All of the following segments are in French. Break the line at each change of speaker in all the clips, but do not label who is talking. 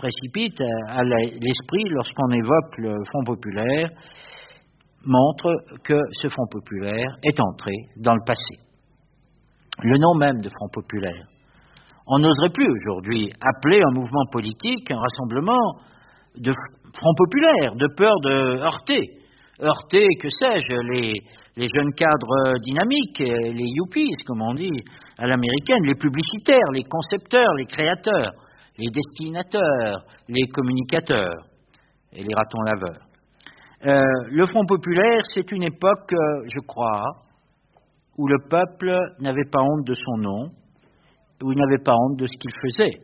précipite à l'esprit lorsqu'on évoque le Front populaire montre que ce Front populaire est entré dans le passé. Le nom même de Front populaire. On n'oserait plus aujourd'hui appeler un mouvement politique, un rassemblement de Front populaire, de peur de heurter. Heurter, que sais-je, les jeunes cadres dynamiques, les yuppies, comme on dit, à l'américaine, les publicitaires, les concepteurs, les créateurs, les destinateurs, les communicateurs et les ratons laveurs. Le Front populaire, c'est une époque, je crois, où le peuple n'avait pas honte de son nom, où il n'avait pas honte de ce qu'il faisait.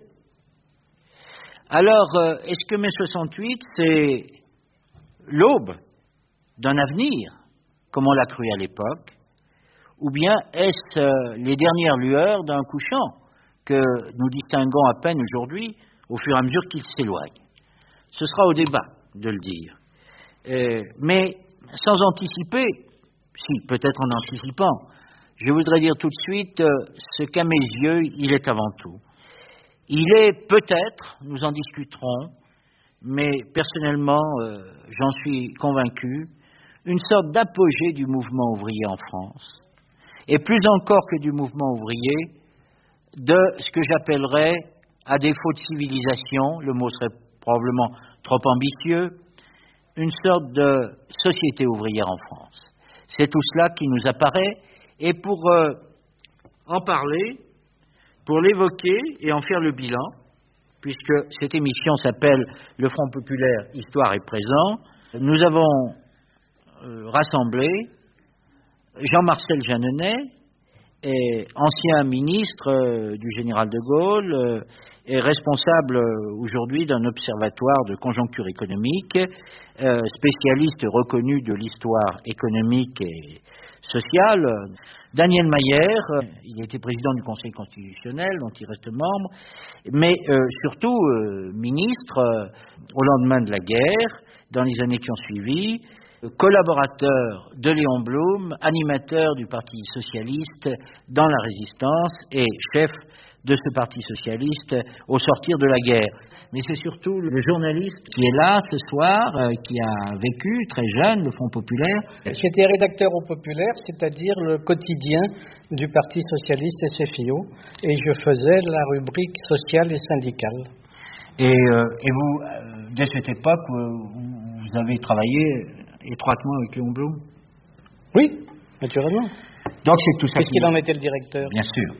Alors, est-ce que mai 68, c'est l'aube d'un avenir, comme on l'a cru à l'époque, ou bien est-ce les dernières lueurs d'un couchant que nous distinguons à peine aujourd'hui au fur et à mesure qu'il s'éloigne? Ce sera au débat de le dire. Mais sans anticiper, si, peut-être en anticipant, je voudrais dire tout de suite ce qu'à mes yeux, il est avant tout. Il est peut-être, nous en discuterons, mais personnellement, j'en suis convaincu, une sorte d'apogée du mouvement ouvrier en France, et plus encore que du mouvement ouvrier, de ce que j'appellerais, à défaut de civilisation, le mot serait probablement trop ambitieux, une sorte de société ouvrière en France. C'est tout cela qui nous apparaît, et pour en parler, pour l'évoquer et en faire le bilan, puisque cette émission s'appelle Le Front populaire, Histoire et Présent, nous avons rassemblé Jean-Marcel Jeanneney, ancien ministre du général de Gaulle, est responsable aujourd'hui d'un observatoire de conjoncture économique, spécialiste reconnu de l'histoire économique et sociale. Daniel Mayer, il était président du Conseil constitutionnel, dont il reste membre, mais surtout ministre au lendemain de la guerre, dans les années qui ont suivi, collaborateur de Léon Blum, animateur du Parti socialiste dans la Résistance et chef de ce Parti socialiste au sortir de la guerre. Mais c'est surtout le journaliste qui est là ce soir, qui a vécu très jeune le Front populaire.
J'étais rédacteur au Populaire, c'est-à-dire le quotidien du Parti socialiste SFIO, et je faisais la rubrique sociale et syndicale.
Et vous, dès cette époque, vous avez travaillé étroitement avec Léon Blum?
Oui, naturellement.
Donc c'est tout ça.
Qu'est-ce qu'il en était le directeur?
Bien sûr.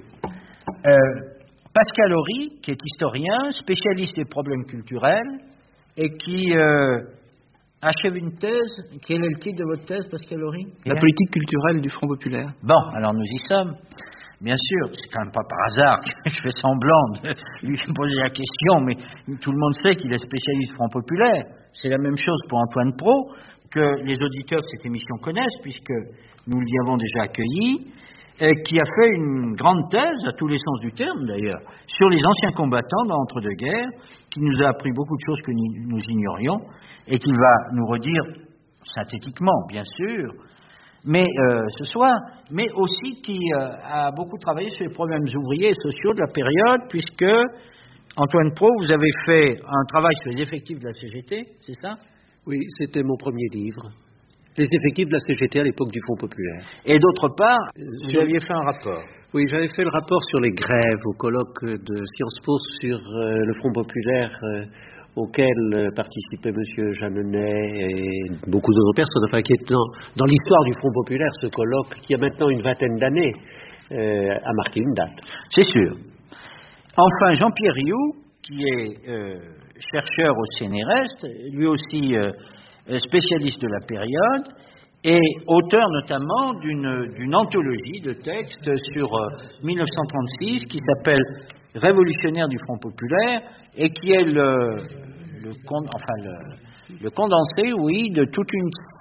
Pascal Horry, qui est historien, spécialiste des problèmes culturels, et qui achève une thèse. Quel est le titre de votre thèse, Pascal Horry?
La politique culturelle du Front populaire.
Bon, alors nous y sommes. Bien sûr, c'est quand même pas par hasard que je fais semblant de lui poser la question, mais tout le monde sait qu'il est spécialiste Front populaire. C'est la même chose pour Antoine Pro, que les auditeurs de cette émission connaissent, puisque nous l'y avons déjà accueilli, qui a fait une grande thèse, à tous les sens du terme d'ailleurs, sur les anciens combattants dans l'entre-deux-guerres, qui nous a appris beaucoup de choses que nous ignorions, et qu'il va nous redire synthétiquement, bien sûr, mais ce soir, mais aussi qui a beaucoup travaillé sur les problèmes ouvriers et sociaux de la période, puisque, Antoine Pro, vous avez fait un travail sur les effectifs de la CGT, c'est ça?
Oui, c'était mon premier livre. Les effectifs de la CGT à l'époque du Front populaire.
Et d'autre part, vous aviez fait un rapport.
Oui, j'avais fait le rapport sur les grèves au colloque de Sciences Po sur le Front populaire auquel participaient M. Jeanneney et beaucoup d'autres personnes, enfin qui est dans l'histoire du Front populaire, ce colloque qui a maintenant une vingtaine d'années a marqué une date.
C'est sûr. Enfin, Jean-Pierre Rioux, qui est chercheur au CNRS, lui aussi spécialiste de la période, et auteur notamment d'une anthologie de textes sur 1936 qui s'appelle Révolutionnaire du Front populaire et qui est le condensé, oui, de toute une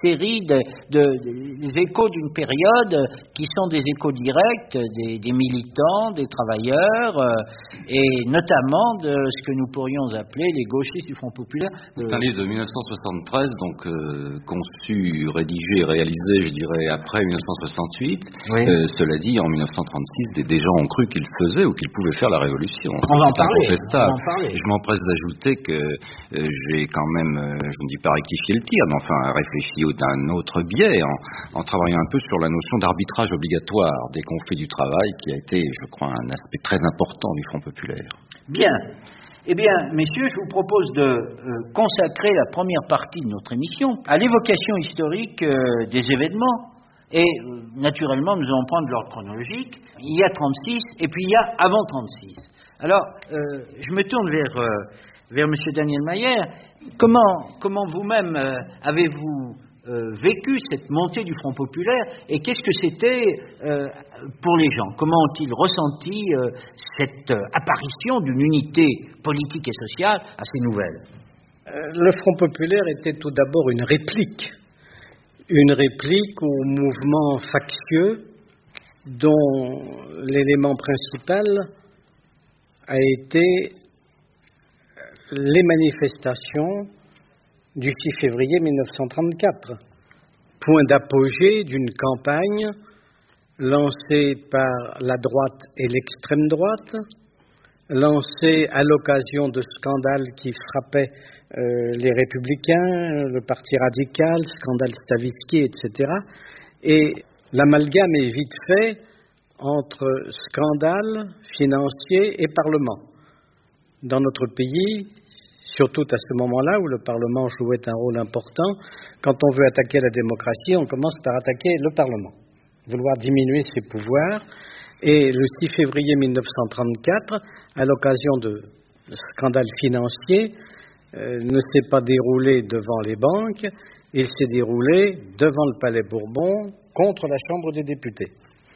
série des échos d'une période qui sont des échos directs des militants, des travailleurs, et notamment de ce que nous pourrions appeler les gauchistes du Front populaire.
C'est un livre de 1973, donc conçu, rédigé et réalisé, je dirais, après 1968.
Oui.
Cela dit, en 1936, des gens ont cru qu'ils faisaient ou qu'ils pouvaient faire la révolution.
On va en parler.
Je m'empresse d'ajouter que j'ai quand même, je ne dis pas rectifié le tir, mais enfin réfléchi d'un autre biais en travaillant un peu sur la notion d'arbitrage obligatoire des conflits du travail qui a été, je crois, un aspect très important du Front populaire.
Bien. Eh bien, messieurs, je vous propose de consacrer la première partie de notre émission à l'évocation historique des événements. Et naturellement, nous allons prendre l'ordre chronologique. Il y a 36 et puis il y a avant 36. Alors, je me tourne vers M. Daniel Mayer. Comment vous-même avez-vous vécu cette montée du Front populaire et qu'est-ce que c'était pour les gens? Comment ont-ils ressenti cette apparition d'une unité politique et sociale assez nouvelle?
Le Front populaire était tout d'abord une réplique au mouvement factieux dont l'élément principal a été les manifestations du 6 février 1934, point d'apogée d'une campagne lancée par la droite et l'extrême droite, lancée à l'occasion de scandales qui frappaient les Républicains, le Parti radical, scandale Stavisky, etc. Et l'amalgame est vite fait entre scandale financier et Parlement. Dans notre pays, surtout à ce moment-là où le Parlement jouait un rôle important, quand on veut attaquer la démocratie, on commence par attaquer le Parlement, vouloir diminuer ses pouvoirs. Et le 6 février 1934, à l'occasion de scandales financiers, ne s'est pas déroulé devant les banques, il s'est déroulé devant le Palais Bourbon contre la Chambre des députés.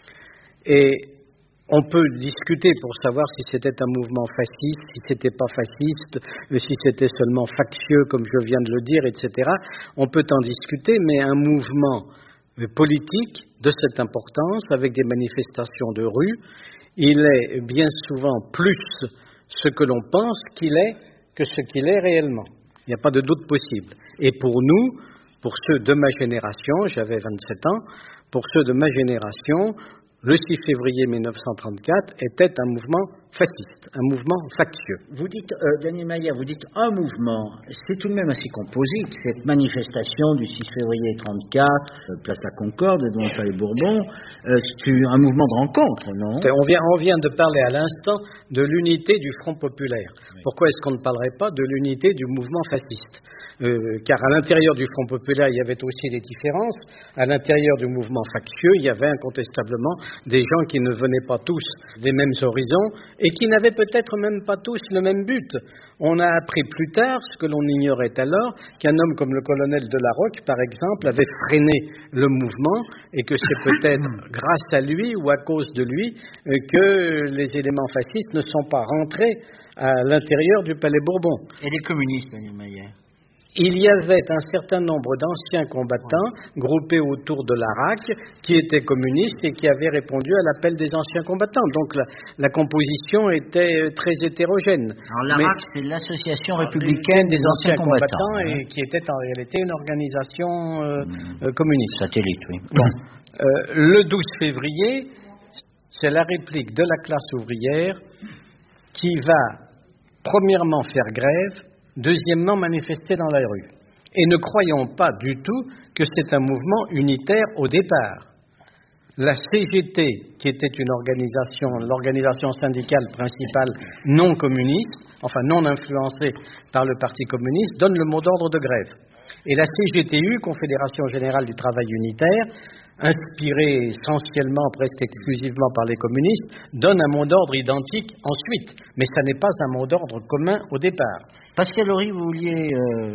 Et on peut discuter pour savoir si c'était un mouvement fasciste, si c'était pas fasciste, si c'était seulement factieux, comme je viens de le dire, etc. On peut en discuter, mais un mouvement politique de cette importance, avec des manifestations de rue, il est bien souvent plus ce que l'on pense qu'il est que ce qu'il est réellement. Il n'y a pas de doute possible. Et pour nous, pour ceux de ma génération, j'avais 27 ans, pour ceux de ma génération, le 6 février 1934 était un mouvement fasciste, un mouvement factieux.
Vous dites, Daniel Mayer, vous dites un mouvement, c'est tout de même assez composite, cette manifestation du 6 février 1934, place la Concorde, devant le Palais Bourbon, c'est un mouvement de rencontre, non?
On vient de parler à l'instant de l'unité du Front populaire. Oui. Pourquoi est-ce qu'on ne parlerait pas de l'unité du mouvement fasciste? Car à l'intérieur du Front populaire, il y avait aussi des différences. À l'intérieur du mouvement factieux, il y avait incontestablement des gens qui ne venaient pas tous des mêmes horizons et qui n'avaient peut-être même pas tous le même but. On a appris plus tard, ce que l'on ignorait alors, qu'un homme comme le colonel Delarocque, par exemple, avait freiné le mouvement et que c'est peut-être grâce à lui ou à cause de lui que les éléments fascistes ne sont pas rentrés à l'intérieur du Palais Bourbon.
Et les communistes, Daniel Mayer?
Il y avait un certain nombre d'anciens combattants groupés autour de l'ARAC qui étaient communistes et qui avaient répondu à l'appel des anciens combattants. Donc la composition était très hétérogène.
Alors l'ARAC, c'est l'Association républicaine des anciens combattants.
Et qui était en réalité une organisation communiste.
Satellite, oui.
Bon. Le 12 février, c'est la réplique de la classe ouvrière qui va premièrement faire grève, deuxièmement, manifester dans la rue. Et ne croyons pas du tout que c'est un mouvement unitaire au départ. La CGT, qui était une organisation, l'organisation syndicale principale non communiste, enfin non influencée par le Parti communiste, donne le mot d'ordre de grève. Et la CGTU, Confédération Générale du Travail Unitaire, inspiré essentiellement, presque exclusivement par les communistes, donne un mot d'ordre identique ensuite. Mais ça n'est pas un mot d'ordre commun au départ.
Pascal Horry, vous vouliez...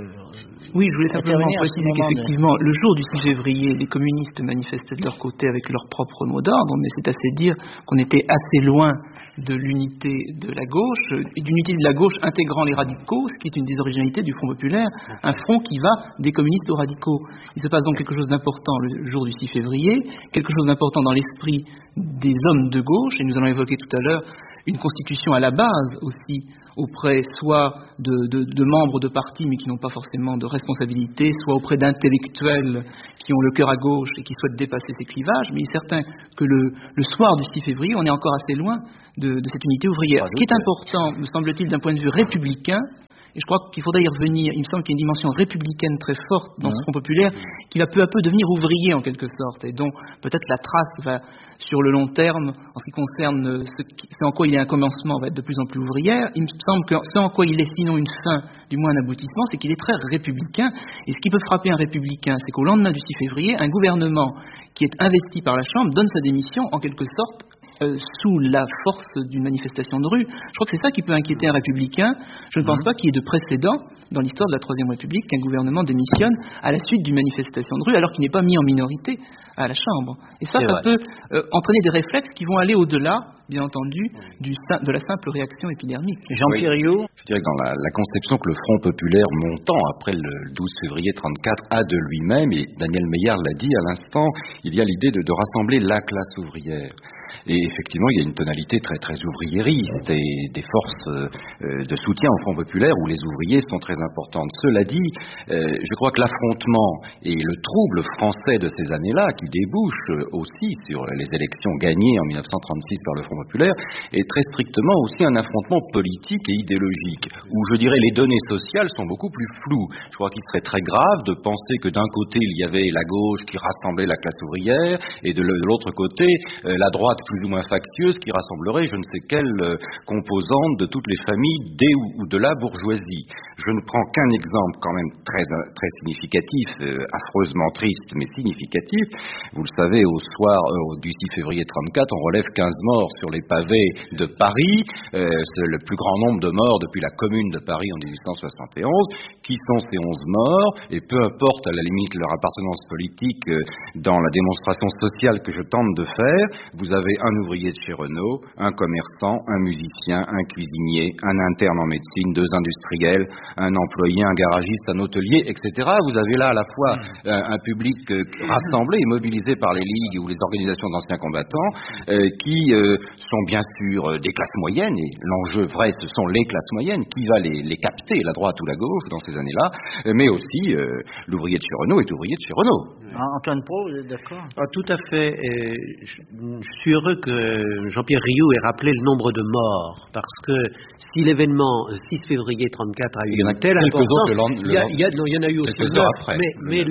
Oui, je voulais simplement préciser qu'effectivement, le jour du 6 février, les communistes manifestaient de leur côté avec leur propre mot d'ordre, mais c'est assez dire qu'on était assez loin de l'unité de la gauche, et d'unité de la gauche intégrant les radicaux, ce qui est une des originalités du Front populaire, un front qui va des communistes aux radicaux. Il se passe donc quelque chose d'important le jour du 6 février, quelque chose d'important dans l'esprit des hommes de gauche, et nous allons évoquer tout à l'heure une constitution à la base aussi, auprès soit de membres de partis mais qui n'ont pas forcément de responsabilité, soit auprès d'intellectuels qui ont le cœur à gauche et qui souhaitent dépasser ces clivages, mais il est certain que le soir du 6 février, on est encore assez loin de cette unité ouvrière. Ce qui est important, me semble-t-il, d'un point de vue républicain, et je crois qu'il faudrait y revenir, il me semble qu'il y a une dimension républicaine très forte dans ce Front populaire qui va peu à peu devenir ouvrier en quelque sorte, et dont peut-être la trace va, sur le long terme, en ce qui concerne ce en quoi il est un commencement, va être de plus en plus ouvrière. Il me semble que ce en quoi il est sinon une fin, du moins un aboutissement, c'est qu'il est très républicain, et ce qui peut frapper un républicain, c'est qu'au lendemain du 6 février, un gouvernement qui est investi par la Chambre donne sa démission en quelque sorte sous la force d'une manifestation de rue. Je crois que c'est ça qui peut inquiéter un républicain. Je ne pense pas qu'il y ait de précédent dans l'histoire de la Troisième République qu'un gouvernement démissionne à la suite d'une manifestation de rue alors qu'il n'est pas mis en minorité à la Chambre. Et ça peut entraîner des réflexes qui vont aller au-delà, bien entendu, de la simple réaction épidermique.
Jean-Pierre Riou.
Je dirais que dans la conception que le Front populaire montant après le 12 février 1934 a de lui-même, et Daniel Maillard l'a dit à l'instant, il y a l'idée de rassembler la classe ouvrière. Et effectivement, il y a une tonalité très très ouvriériste et des forces de soutien au Front populaire où les ouvriers sont très importantes. Cela dit, je crois que l'affrontement et le trouble français de ces années-là, qui débouche aussi sur les élections gagnées en 1936 par le Front populaire, est très strictement aussi un affrontement politique et idéologique, où je dirais les données sociales sont beaucoup plus floues. Je crois qu'il serait très grave de penser que d'un côté il y avait la gauche qui rassemblait la classe ouvrière et de l'autre côté la droite plus ou moins factieuse qui rassemblerait je ne sais quelle composante de toutes les familles des ou de la bourgeoisie. Je ne prends qu'un exemple quand même très significatif, affreusement triste mais significatif. Vous le savez, au soir du 6 février 1934, on relève 15 morts sur les pavés de Paris. C'est le plus grand nombre de morts depuis la Commune de Paris en 1871. Qui sont ces 11 morts? Et peu importe à la limite leur appartenance politique dans la démonstration sociale que je tente de faire, vous avez un ouvrier de chez Renault, un commerçant, un musicien, un cuisinier, un interne en médecine, 2 industriels, un employé, un garagiste, un hôtelier, etc. Vous avez là à la fois un public rassemblé et mobilisé par les ligues ou les organisations d'anciens combattants qui sont bien sûr des classes moyennes, et l'enjeu vrai ce sont les classes moyennes, qui va les capter, la droite ou la gauche dans ces années-là, mais aussi l'ouvrier de chez Renault est ouvrier de chez Renault.
Antoine Pro, vous êtes d'accord?
Tout à fait. Je suis heureux que Jean-Pierre Riou ait rappelé le nombre de morts, parce que si l'événement 6 février 1934 a eu une telle importance, il y en a eu aussi 9, mais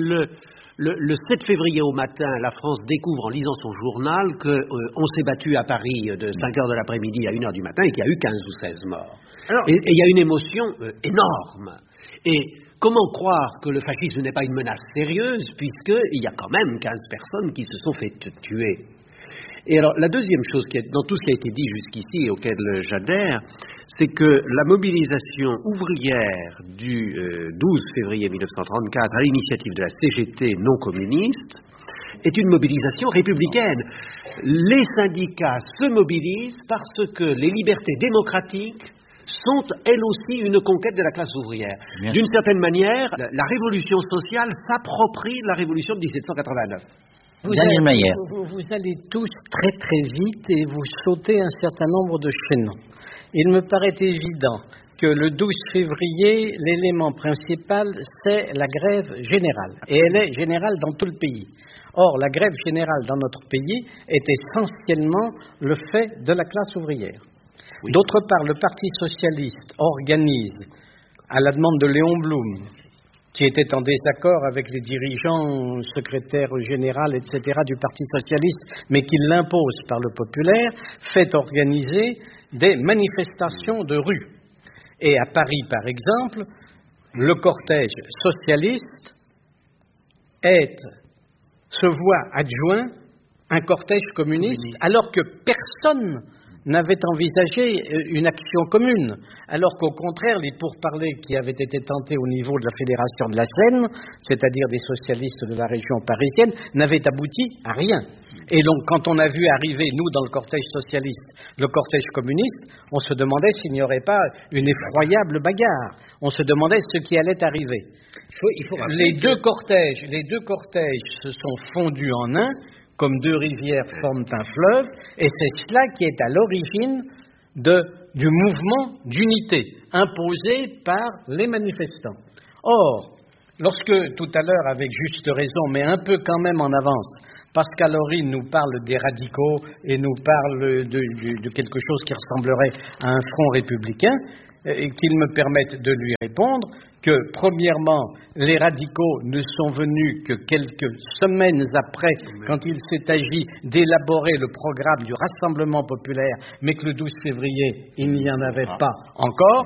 le 7 février au matin, la France découvre en lisant son journal qu'on s'est battu à Paris de 5h de l'après-midi à 1h du matin et qu'il y a eu 15 ou 16 morts. Et il y a une émotion énorme. Et comment croire que le fascisme n'est pas une menace sérieuse, puisqu'il y a quand même 15 personnes qui se sont fait tuer. Et alors, la deuxième chose, dans tout ce qui a été dit jusqu'ici et auquel j'adhère, c'est que la mobilisation ouvrière du 12 février 1934 à l'initiative de la CGT non communiste est une mobilisation républicaine. Les syndicats se mobilisent parce que les libertés démocratiques sont, elles aussi, une conquête de la classe ouvrière. D'une certaine manière, la révolution sociale s'approprie de la révolution de 1789.
Vous allez tous très très vite et vous sautez un certain nombre de chaînons. Il me paraît évident que le 12 février, l'élément principal, c'est la grève générale. Et elle est générale dans tout le pays. Or, la grève générale dans notre pays est essentiellement le fait de la classe ouvrière. Oui. D'autre part, le Parti socialiste organise, à la demande de Léon Blum, qui était en désaccord avec les dirigeants, secrétaires généraux, etc. du Parti socialiste, mais qui l'impose par le populaire, fait organiser des manifestations de rue. Et à Paris, par exemple, le cortège socialiste est se voit adjoint un cortège communiste, alors que personne n'avait envisagé une action commune, alors qu'au contraire, les pourparlers qui avaient été tentés au niveau de la Fédération de la Seine, c'est-à-dire des socialistes de la région parisienne, n'avaient abouti à rien. Et donc, quand on a vu arriver, nous, dans le cortège socialiste, le cortège communiste, on se demandait s'il n'y aurait pas une effroyable bagarre. On se demandait ce qui allait arriver. Les deux cortèges se sont fondus en un, comme deux rivières forment un fleuve, et c'est cela qui est à l'origine du mouvement d'unité imposé par les manifestants. Or, lorsque tout à l'heure, avec juste raison, mais un peu quand même en avance, Pascal Horry nous parle des radicaux et nous parle de quelque chose qui ressemblerait à un front républicain, et qu'il me permette de lui répondre que, premièrement, les radicaux ne sont venus que quelques semaines après, quand il s'est agi d'élaborer le programme du Rassemblement populaire, mais que le 12 février, il n'y en avait pas encore,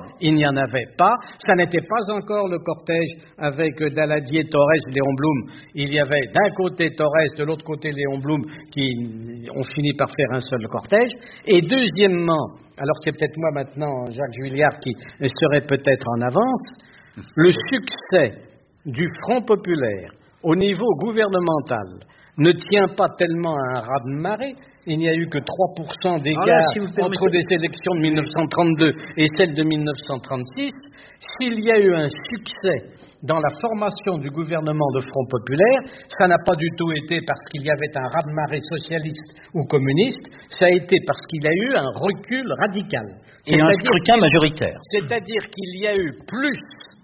ça n'était pas encore le cortège avec Daladier, Torres, Léon Blum, il y avait d'un côté Torres, de l'autre côté Léon Blum, qui ont fini par faire un seul cortège, et deuxièmement, alors c'est peut-être moi maintenant, Jacques Juillard, qui serait peut-être en avance, le succès du Front populaire au niveau gouvernemental ne tient pas tellement à un raz-de-marée. Il n'y a eu que 3% d'écart entre les élections de 1932 et celles de 1936. S'il y a eu un succès dans la formation du gouvernement de Front populaire, ça n'a pas du tout été parce qu'il y avait un raz-de-marée socialiste ou communiste, ça a été parce qu'il y a eu un recul radical.
Et un scrutin majoritaire.
C'est-à-dire qu'il y a eu plus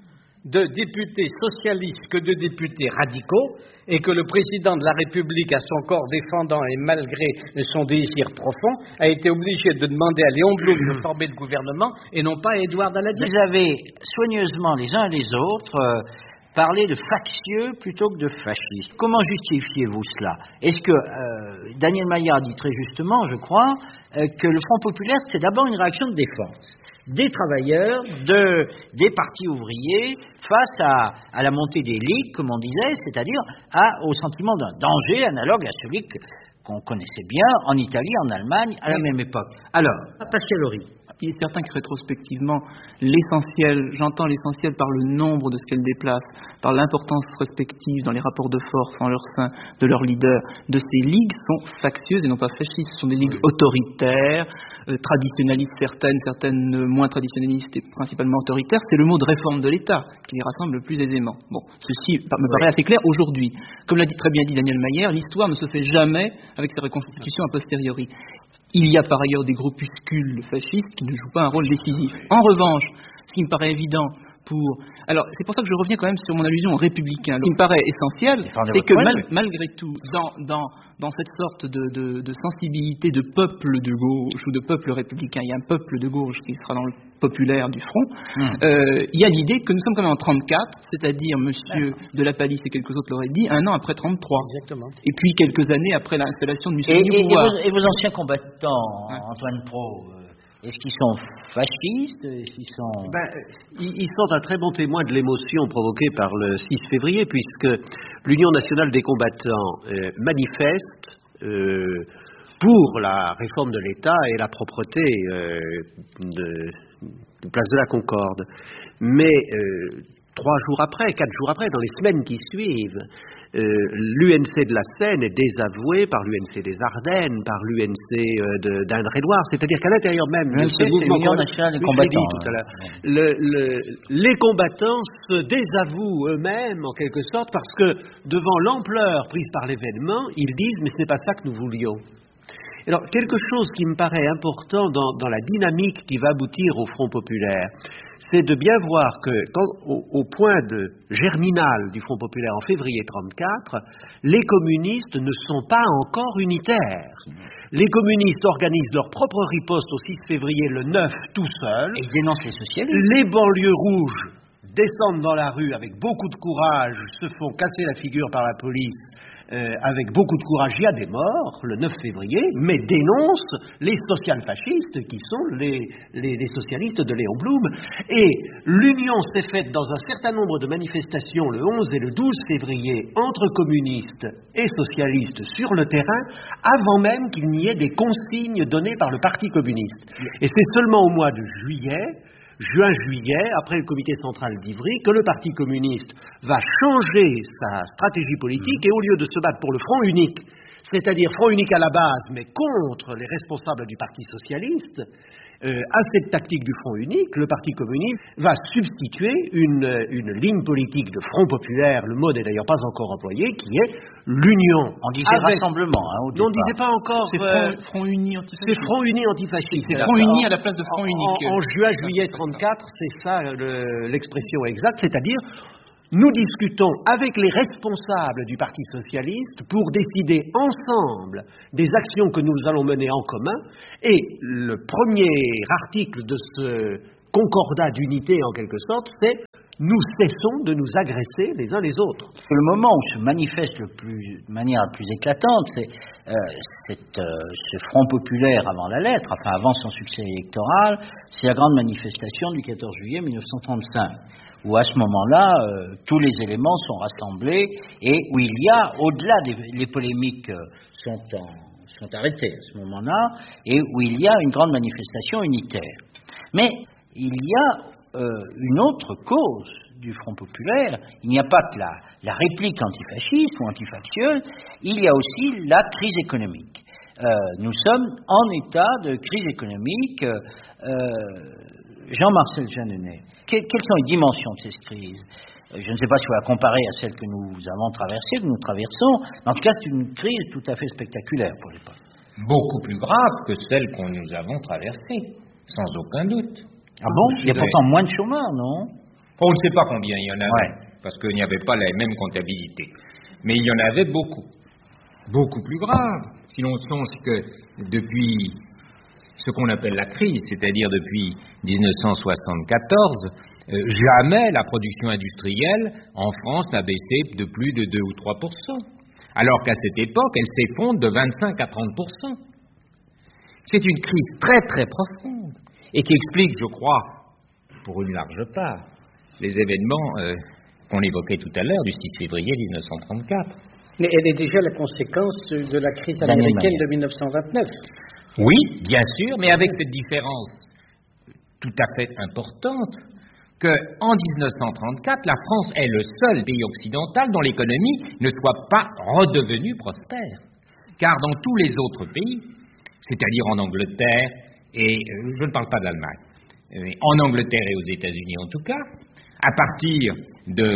de députés socialistes que de députés radicaux, et que le président de la République, à son corps défendant et malgré son désir profond, a été obligé de demander à Léon Blum de former le gouvernement et non pas à Édouard Daladier.
Vous avez soigneusement les uns et les autres parlé de factieux plutôt que de fascistes. Comment justifiez-vous cela? Est-ce que Daniel Maillard a dit très justement, je crois, que le Front populaire, c'est d'abord une réaction de défense des travailleurs, des partis ouvriers, face à la montée des ligues, comme on disait, c'est-à-dire au sentiment d'un danger analogue à celui qu'on connaissait bien en Italie, en Allemagne, à la même époque. Alors, Pascal Horry.
Il est certain que rétrospectivement, j'entends l'essentiel par le nombre de ce qu'elle déplace, par l'importance respective dans les rapports de force en leur sein de leurs leaders, de ces ligues sont factieuses et non pas fascistes. Ce sont des ligues autoritaires, traditionnalistes certaines moins traditionnalistes et principalement autoritaires. C'est le mot de réforme de l'État qui les rassemble le plus aisément. Bon, ceci me paraît assez clair aujourd'hui. Comme l'a très bien dit Daniel Maillard, l'histoire ne se fait jamais avec ses reconstitutions a posteriori. Il y a par ailleurs des groupuscules fascistes qui ne jouent pas un rôle décisif. En revanche, ce qui me paraît évident alors, c'est pour ça que je reviens quand même sur mon allusion aux républicains. Ce qui me paraît essentiel, c'est que malgré tout, dans cette sorte de sensibilité de peuple de gauche ou de peuple républicain, il y a un peuple de gauche qui sera dans le populaire du front, il y a l'idée que nous sommes quand même en 34, c'est-à-dire monsieur de la Palisse et quelques autres l'auraient dit, un an après 33.
Exactement.
Et puis quelques années après l'installation de Mussolini au pouvoir.
Et vos anciens combattants, Antoine Pro, est-ce qu'ils sont fascistes?
Ils sont un très bon témoin de l'émotion provoquée par le 6 février, puisque l'Union nationale des combattants manifeste pour la réforme de l'État et la propreté de Place de la Concorde. Mais 4 jours après, dans les semaines qui suivent, l'UNC de la Seine est désavoué par l'UNC des Ardennes, par l'UNC d'Indre-et-Loire, c'est-à-dire qu'à l'intérieur même de ce mouvement les combattants se désavouent eux-mêmes en quelque sorte parce que devant l'ampleur prise par l'événement, ils disent mais ce n'est pas ça que nous voulions. Alors, quelque chose qui me paraît important dans la dynamique qui va aboutir au Front populaire, c'est de bien voir que, au point germinal du Front populaire en février 1934, les communistes ne sont pas encore unitaires. Les communistes organisent leur propre riposte au 6 février le 9 tout seuls.
Et ils dénoncent les socialistes.
Les banlieues rouges descendent dans la rue avec beaucoup de courage, se font casser la figure par la police avec beaucoup de courage, il y a des morts le 9 février, mais dénoncent les social-fascistes qui sont les socialistes de Léon Blum. Et l'union s'est faite dans un certain nombre de manifestations le 11 et le 12 février entre communistes et socialistes sur le terrain, avant même qu'il n'y ait des consignes données par le Parti communiste. Et c'est seulement au mois de juin-juillet, après le comité central d'Ivry, que le Parti communiste va changer sa stratégie politique et au lieu de se battre pour le front unique, c'est-à-dire front unique à la base, mais contre les responsables du Parti socialiste, à cette tactique du front unique, le Parti communiste va substituer une ligne politique de front populaire, le mot n'est d'ailleurs pas encore employé, qui est l'union.
On disait rassemblement, au départ.
On ne disait pas encore...
C'est front uni antifasciste.
C'est front uni antifasciste.
C'est front uni à la place de front unique.
En juillet 34, c'est ça l'expression exacte, c'est-à-dire... Nous discutons avec les responsables du Parti socialiste pour décider ensemble des actions que nous allons mener en commun. Et le premier article de ce concordat d'unité, en quelque sorte, c'est « Nous cessons de nous agresser les uns les autres ».
Le moment où se manifeste de manière la plus éclatante, c'est ce Front populaire avant la lettre, enfin avant son succès électoral, c'est la grande manifestation du 14 juillet 1935. Où à ce moment-là, tous les éléments sont rassemblés et où il y a, au-delà les polémiques sont arrêtées à ce moment-là, et où il y a une grande manifestation unitaire. Mais il y a une autre cause du Front populaire, il n'y a pas que la réplique antifasciste ou antifactieuse, il y a aussi la crise économique. Nous sommes en état de crise économique. Jean-Marcel Jeanneney, quelles sont les dimensions de cette crise? Je ne sais pas si on va comparer à celle que nous avons traversée, que nous traversons, mais en tout cas c'est une crise tout à fait spectaculaire pour l'époque.
Beaucoup plus grave que celle que nous avons traversée, sans aucun doute.
Ah bon? Il y a pourtant moins de chômeurs, non?
On ne sait pas combien il y en avait, parce qu'il n'y avait pas la même comptabilité. Mais il y en avait beaucoup. Beaucoup plus grave. Si l'on songe que depuis ce qu'on appelle la crise, c'est-à-dire depuis 1974, jamais la production industrielle en France n'a baissé de plus de 2 ou 3%, alors qu'à cette époque, elle s'effondre de 25 à 30%. C'est une crise très très profonde et qui explique, je crois, pour une large part, les événements qu'on évoquait tout à l'heure du 6 février 1934.
Mais elle est déjà la conséquence de la crise américaine de 1929.
Oui, bien sûr, mais avec cette différence tout à fait importante qu'en 1934, la France est le seul pays occidental dont l'économie ne soit pas redevenue prospère. Car dans tous les autres pays, c'est-à-dire en Angleterre, et je ne parle pas de l'Allemagne, en Angleterre et aux États-Unis en tout cas, à partir de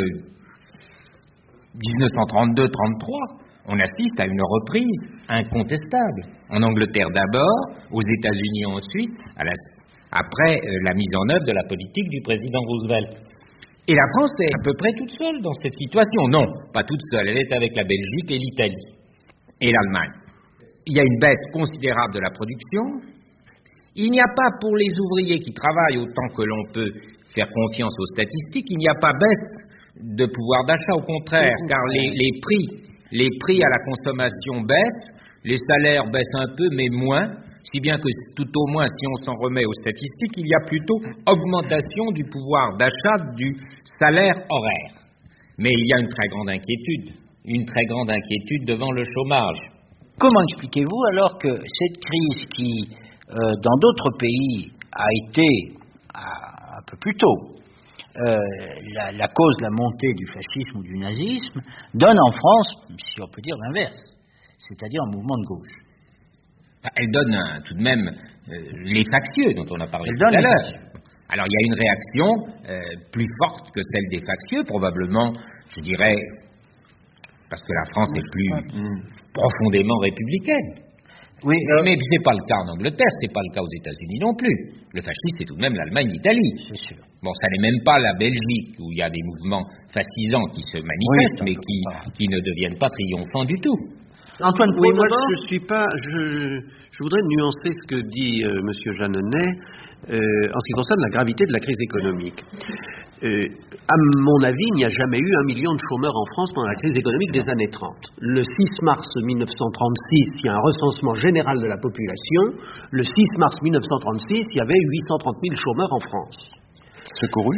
1932-33, on assiste à une reprise incontestable. En Angleterre d'abord, aux États-Unis ensuite, après la mise en œuvre de la politique du président Roosevelt. Et la France est à peu près toute seule dans cette situation. Non, pas toute seule, elle est avec la Belgique et l'Italie et l'Allemagne. Il y a une baisse considérable de la production. Il n'y a pas pour les ouvriers qui travaillent autant que l'on peut faire confiance aux statistiques, il n'y a pas baisse de pouvoir d'achat, au contraire, car les prix à la consommation baissent, les salaires baissent un peu, mais moins, si bien que tout au moins, si on s'en remet aux statistiques, il y a plutôt augmentation du pouvoir d'achat du salaire horaire. Mais il y a une très grande inquiétude devant le chômage.
Comment expliquez-vous alors que cette crise qui, dans d'autres pays, a été, un peu plus tôt, la cause de la montée du fascisme ou du nazisme, donne en France, si on peut dire l'inverse, c'est-à-dire un mouvement de gauche?
Elle donne tout de même les factieux dont on a parlé tout à l'heure. Alors il y a une réaction plus forte que celle des factieux, probablement, je dirais, parce que la France est plus profondément républicaine.
Oui,
mais c'est pas le cas en Angleterre, c'est pas le cas aux États-Unis non plus. Le fascisme, c'est tout de même l'Allemagne, l'Italie.
C'est sûr.
Bon, ça n'est même pas la Belgique, où il y a des mouvements fascisants qui se manifestent, mais qui ne deviennent pas triomphants du tout.
Antoine,
oui, moi je voudrais nuancer ce que dit M. Jeanneney en ce qui concerne la gravité de la crise économique. À mon avis, il n'y a jamais eu 1 million de chômeurs en France pendant la crise économique des années 30. Le 6 mars 1936, il y a un recensement général de la population. Le 6 mars 1936, il y avait 830 000 chômeurs en France.
Secourus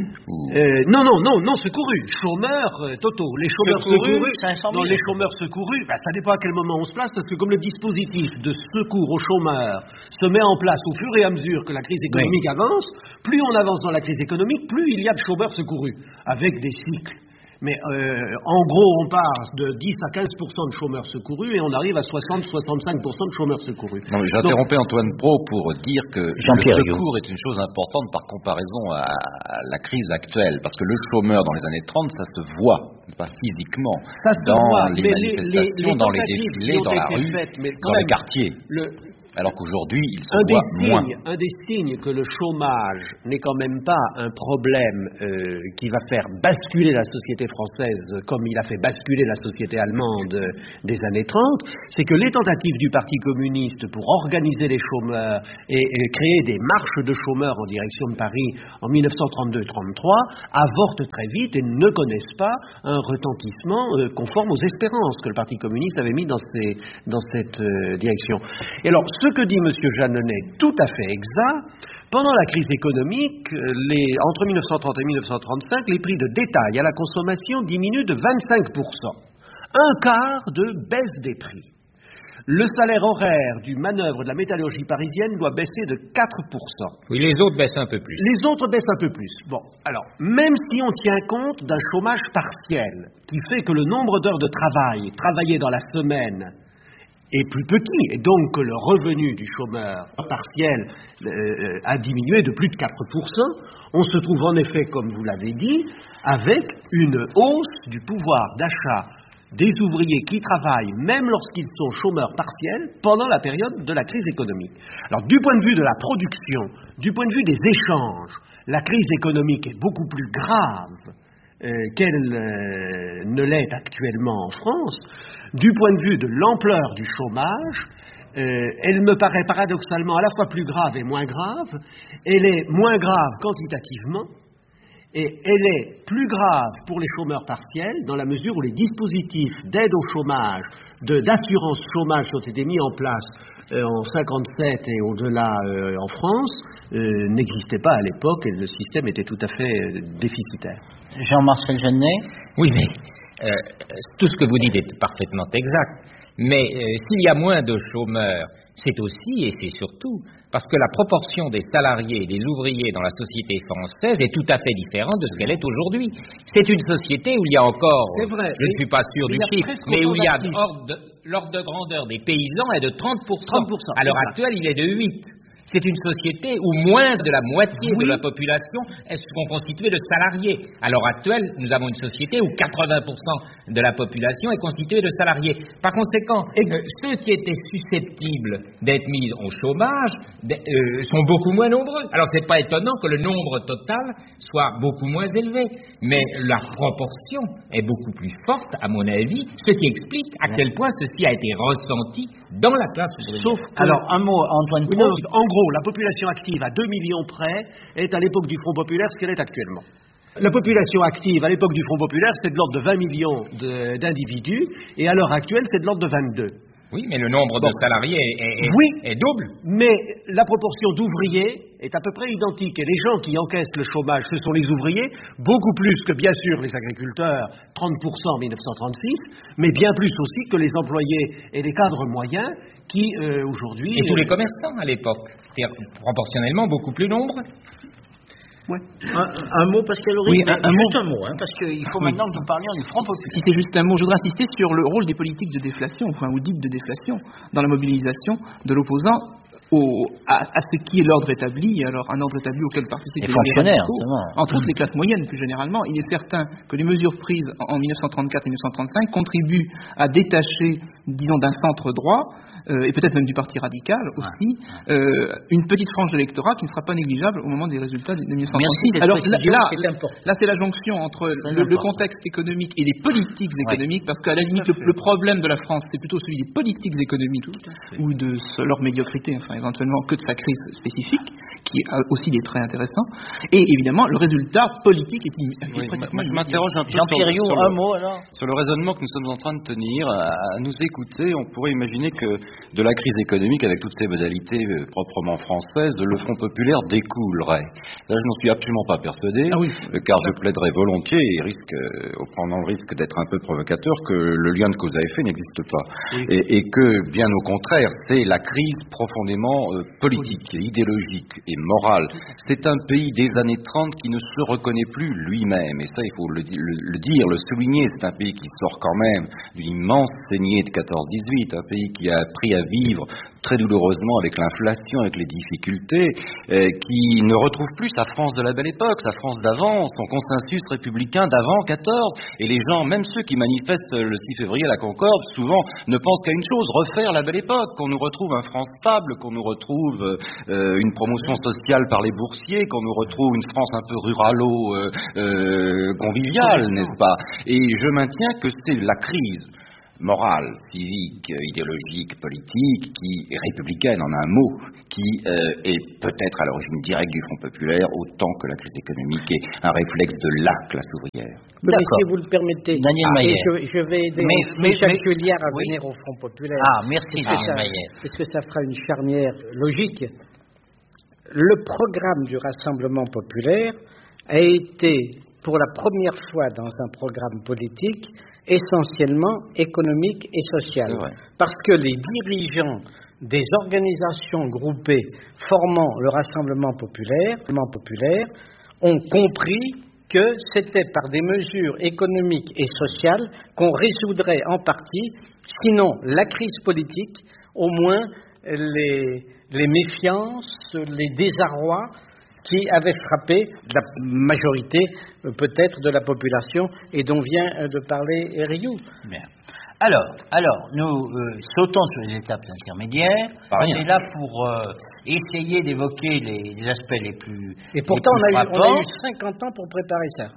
Non, secourus. Chômeurs totaux. Les chômeurs secourus, les chômeurs secourus, ça dépend à quel moment on se place, parce que comme le dispositif de secours aux chômeurs se met en place au fur et à mesure que la crise économique avance, plus on avance dans la crise économique, plus il y a de chômeurs secourus, avec des cycles. Mais en gros, on passe de 10 à 15% de chômeurs secourus et on arrive à 60-65% de chômeurs secourus.
Non, mais j'interrompais Antoine Brault pour dire que le secours est une chose importante par comparaison à la crise actuelle. Parce que le chômeur dans les années 30, ça se voit, pas physiquement, dans les manifestations, dans les défilés, dans la rue, dans les quartiers. Alors qu'aujourd'hui, il se voit moins.
Un des signes que le chômage n'est quand même pas un problème qui va faire basculer la société française comme il a fait basculer la société allemande des années 30, c'est que les tentatives du Parti communiste pour organiser les chômeurs et créer des marches de chômeurs en direction de Paris en 1932-33 avortent très vite et ne connaissent pas un retentissement conforme aux espérances que le Parti communiste avait mis dans cette direction. Et alors, ce que dit M. Jeanneney est tout à fait exact. Pendant la crise économique, entre 1930 et 1935, les prix de détail à la consommation diminuent de 25%. Un quart de baisse des prix. Le salaire horaire du manœuvre de la métallurgie parisienne doit baisser de 4%.
Oui, les autres baissent un peu plus.
Les autres baissent un peu plus. Bon, alors, même si on tient compte d'un chômage partiel, qui fait que le nombre d'heures de travail travaillées dans la semaine est plus petit, et donc que le revenu du chômeur partiel a diminué de plus de 4%, on se trouve en effet, comme vous l'avez dit, avec une hausse du pouvoir d'achat des ouvriers qui travaillent, même lorsqu'ils sont chômeurs partiels, pendant la période de la crise économique. Alors, du point de vue de la production, du point de vue des échanges, la crise économique est beaucoup plus grave qu'elle ne l'est actuellement en France. Du point de vue de l'ampleur du chômage, elle me paraît paradoxalement à la fois plus grave et moins grave. Elle est moins grave quantitativement, et elle est plus grave pour les chômeurs partiels dans la mesure où les dispositifs d'aide au chômage, d'assurance chômage qui ont été mis en place en 1957 et au-delà en France, n'existaient pas à l'époque et le système était tout à fait déficitaire.
Jean-Marcel Jeanneney.
Oui, mais tout ce que vous dites est parfaitement exact. Mais s'il y a moins de chômeurs, c'est aussi et c'est surtout parce que la proportion des salariés et des ouvriers dans la société française est tout à fait différente de ce qu'elle est aujourd'hui. C'est une société où il y a encore, je ne suis pas sûr du chiffre, mais où il y a l'ordre de grandeur des paysans est de 30%. À l'heure actuelle, il est de 8%. C'est une société où moins de la moitié de la population sont constitués de salariés. À l'heure actuelle, nous avons une société où 80% de la population est constituée de salariés. Par conséquent, ceux qui étaient susceptibles d'être mis au chômage sont beaucoup moins nombreux. Alors, c'est pas étonnant que le nombre total soit beaucoup moins élevé. Mais la proportion est beaucoup plus forte, à mon avis, ce qui explique à quel point ceci a été ressenti dans la classe ouvrière.
Sauf que, alors, un mot, Antoine Brault.
En gros, la population active à 2 millions près est à l'époque du Front populaire ce qu'elle est actuellement. La population active à l'époque du Front populaire, c'est de l'ordre de 20 millions d'individus, et à l'heure actuelle, c'est de l'ordre de 22.
Oui, mais le nombre de salariés est double.
Mais la proportion d'ouvriers est à peu près identique. Et les gens qui encaissent le chômage, ce sont les ouvriers, beaucoup plus que, bien sûr, les agriculteurs, 30% en 1936, mais bien plus aussi que les employés et les cadres moyens qui, aujourd'hui...
Et tous les commerçants, à l'époque, c'est-à-dire proportionnellement beaucoup plus nombreux.
Ouais. Un mot, Pascal Horry. Oui, juste un mot, parce qu'il faut maintenant que nous parlions du Front populaire.
Si c'est juste un mot, je voudrais insister sur le rôle des politiques de déflation, ou dites de déflation, dans la mobilisation de l'opposant à ce qui est l'ordre établi, alors un ordre établi auquel participent
les fonctionnaires,
entre autres les classes moyennes plus généralement. Il est certain que les mesures prises en 1934 et 1935 contribuent à détacher, disons, d'un centre droit et peut-être même du Parti radical aussi, une petite frange de l'électorat qui ne sera pas négligeable au moment des résultats de 1936. Alors là, c'est la jonction entre le contexte économique et les politiques économiques, parce qu'à la limite, le problème de la France, c'est plutôt celui des politiques économiques ou de leur médiocrité, enfin éventuellement, que de sa crise spécifique, qui a aussi des traits intéressants. Et évidemment, le résultat politique est pratiquement...
Je m'interroge un peu sur le raisonnement que nous sommes en train de tenir. À nous écouter, on pourrait imaginer que de la crise économique, avec toutes ses modalités proprement françaises, le Front populaire découlerait. Là, je n'en suis absolument pas persuadé, car je plaiderais volontiers, et prenant le risque d'être un peu provocateur, que le lien de cause à effet n'existe pas. Et que, bien au contraire, c'est la crise profondément politique, idéologique et morale. C'est un pays des années 30 qui ne se reconnaît plus lui-même, et ça, il faut le dire, le souligner. C'est un pays qui sort quand même d'une immense saignée de 14-18, un pays qui a appris à vivre très douloureusement avec l'inflation, avec les difficultés, qui ne retrouve plus sa France de la belle époque, sa France d'avant, son consensus républicain d'avant 14. Et les gens, même ceux qui manifestent le 6 février à la Concorde, souvent ne pensent qu'à une chose, refaire la belle époque, qu'on nous retrouve un France stable, qu'on nous retrouve une promotion sociale par les boursiers, qu'on nous retrouve une France un peu ruralo-conviviale, n'est-ce pas? Et je maintiens que c'est la crise morale, civique, idéologique, politique, qui est républicaine en un mot, qui est peut-être à l'origine directe du Front populaire, autant que la crise économique est un réflexe de la classe ouvrière.
Mais si vous le permettez,
Daniel Mayer.
Je vais aider Michel Cuélliard à venir au Front populaire.
Merci Daniel Mayer.
Parce que ça fera une charnière logique. Le programme du Rassemblement populaire a été, pour la première fois dans un programme politique, essentiellement économique et social. Parce que les dirigeants des organisations groupées formant le Rassemblement populaire ont compris que c'était par des mesures économiques et sociales qu'on résoudrait en partie, sinon la crise politique, au moins les méfiances, les désarrois qui avaient frappé la majorité peut-être de la population et dont vient de parler Rioux.
Bien. Alors, nous sautons sur les étapes intermédiaires. On est là pour essayer d'évoquer les aspects les plus.
Et pourtant, on a eu 50 ans pour préparer ça.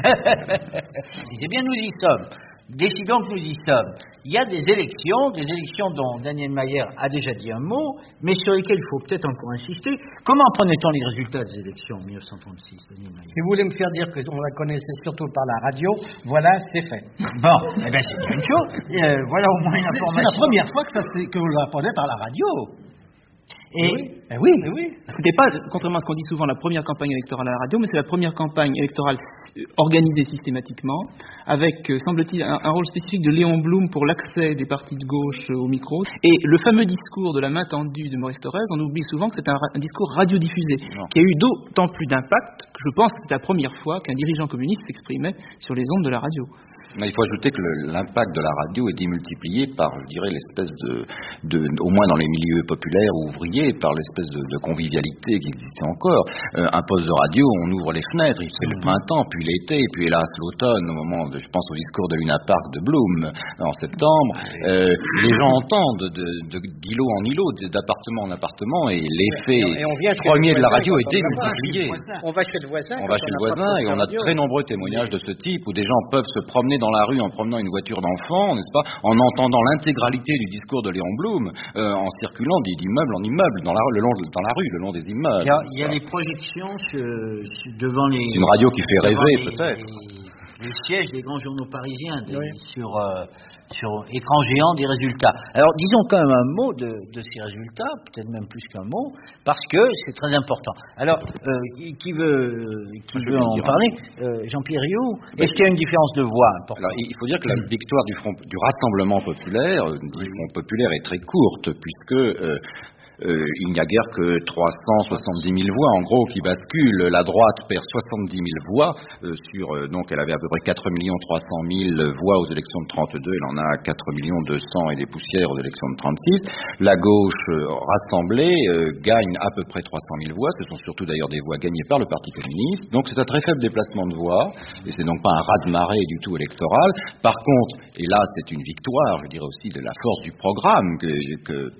C'est bien, nous y sommes. Décidons que nous y sommes. Il y a des élections dont Daniel Mayer a déjà dit un mot, mais sur lesquelles il faut peut-être encore insister. Comment prenait-on les résultats des élections en 1936, Daniel Mayer?
Si vous voulez me faire dire qu'on la connaissait surtout par la radio, voilà, c'est fait.
Bon, eh bien c'est une chose. Voilà au moins une information.
C'est la première fois que vous l'apprenez par la radio.
Oui. C'était pas, contrairement à ce qu'on dit souvent, la première campagne électorale à la radio, mais c'est la première campagne électorale organisée systématiquement, avec, semble-t-il, un rôle spécifique de Léon Blum pour l'accès des partis de gauche au micro. Et le fameux discours de la main tendue de Maurice Thorez, on oublie souvent que c'est un discours radiodiffusé, qui a eu d'autant plus d'impact que je pense que c'était la première fois qu'un dirigeant communiste s'exprimait sur les ondes de la radio.
Mais il faut ajouter que l'impact de la radio est démultiplié par, je dirais, l'espèce au moins dans les milieux populaires ou ouvriers, par l'espèce de convivialité qui existait encore. Un poste de radio, on ouvre les fenêtres, il fait le printemps, puis l'été, puis hélas l'automne, au moment je pense au discours de Luna Park de Blum en septembre. Les gens entendent d'îlot en îlot, d'appartement en appartement, et l'effet premier de la radio est démultiplié.
On va chez le voisin.
Et on a de très nombreux témoignages de ce type où des gens peuvent se promener dans la rue en promenant une voiture d'enfant, n'est-ce pas, en entendant l'intégralité du discours de Léon Blum, en circulant d'immeuble en immeuble dans la rue, le long des immeubles.
Il y a les projections devant les...
C'est une radio qui fait rêver, peut-être.
Les sièges des grands journaux parisiens sur écran géant des résultats. Alors, disons quand même un mot de ces résultats, peut-être même plus qu'un mot, parce que c'est très important. Alors, qui veut en parler? Jean-Pierre Rioux, est-ce qu'il y a une différence de voix importante?
Alors, il faut dire que la victoire du Rassemblement populaire, du Front populaire, est très courte, puisque il n'y a guère que 370 000 voix, en gros, qui basculent. La droite perd 70 000 voix, donc elle avait à peu près 4 300 000 voix aux élections de 32, elle en a 4 200 et des poussières aux élections de 36. La gauche rassemblée gagne à peu près 300 000 voix, ce sont surtout d'ailleurs des voix gagnées par le Parti communiste, donc c'est un très faible déplacement de voix, et c'est donc pas un raz-de-marée du tout électoral. Par contre, et là c'est une victoire, je dirais aussi de la force du programme que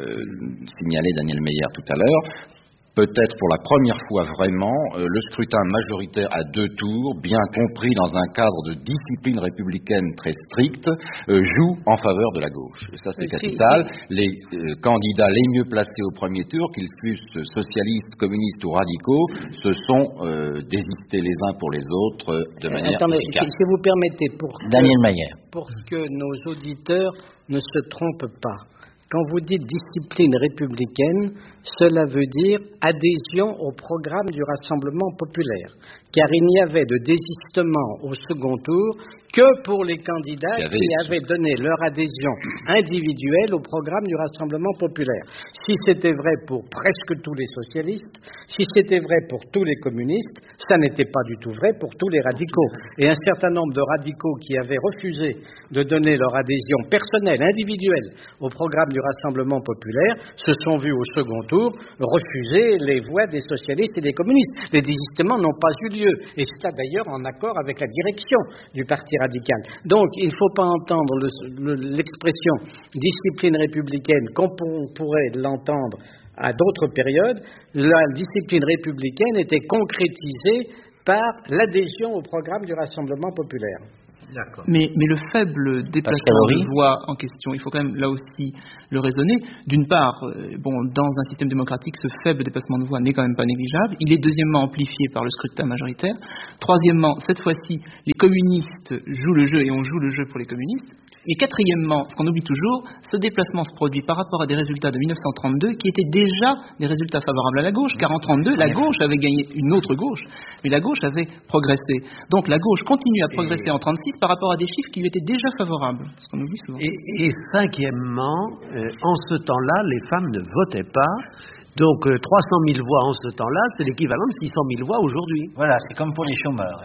signalait Daniel Meyer tout à l'heure, peut-être pour la première fois vraiment, le scrutin majoritaire à 2 tours, bien compris dans un cadre de discipline républicaine très stricte, joue en faveur de la gauche. Et ça, c'est capital. Les candidats les mieux placés au premier tour, qu'ils fussent socialistes, communistes ou radicaux, se sont désistés les uns pour les autres de manière efficace.
Si vous permettez,
Daniel Mayer,
pour que nos auditeurs ne se trompent pas, quand vous dites discipline républicaine, cela veut dire adhésion au programme du Rassemblement populaire, car il n'y avait de désistement au second tour que pour les candidats qui avaient donné leur adhésion individuelle au programme du Rassemblement populaire. Si c'était vrai pour presque tous les socialistes, si c'était vrai pour tous les communistes, ça n'était pas du tout vrai pour tous les radicaux. Et un certain nombre de radicaux qui avaient refusé de donner leur adhésion personnelle, individuelle, au programme du Rassemblement populaire, se sont vus au second tour refuser les voix des socialistes et des communistes. Les désistements n'ont pas eu lieu, et c'est d'ailleurs en accord avec la direction du Parti radical. Donc, il ne faut pas entendre l'expression discipline républicaine comme on pourrait l'entendre à d'autres périodes. La discipline républicaine était concrétisée par l'adhésion au programme du Rassemblement populaire.
Mais le faible déplacement de voix en question, il faut quand même là aussi le raisonner. D'une part, dans un système démocratique, ce faible déplacement de voix n'est quand même pas négligeable. Il est deuxièmement amplifié par le scrutin majoritaire. Troisièmement, cette fois-ci, les communistes jouent le jeu et on joue le jeu pour les communistes. Et quatrièmement, ce qu'on oublie toujours, ce déplacement se produit par rapport à des résultats de 1932 qui étaient déjà des résultats favorables à la gauche, car en 1932, la gauche avait gagné une autre gauche, mais la gauche avait progressé. Donc la gauche continue à progresser en 1936 par rapport à des chiffres qui lui étaient déjà favorables, ce qu'on oublie souvent.
Et cinquièmement, en ce temps-là, les femmes ne votaient pas. Donc 300 000 voix en ce temps-là, c'est l'équivalent de 600 000 voix aujourd'hui.
Voilà, c'est comme pour les chômeurs.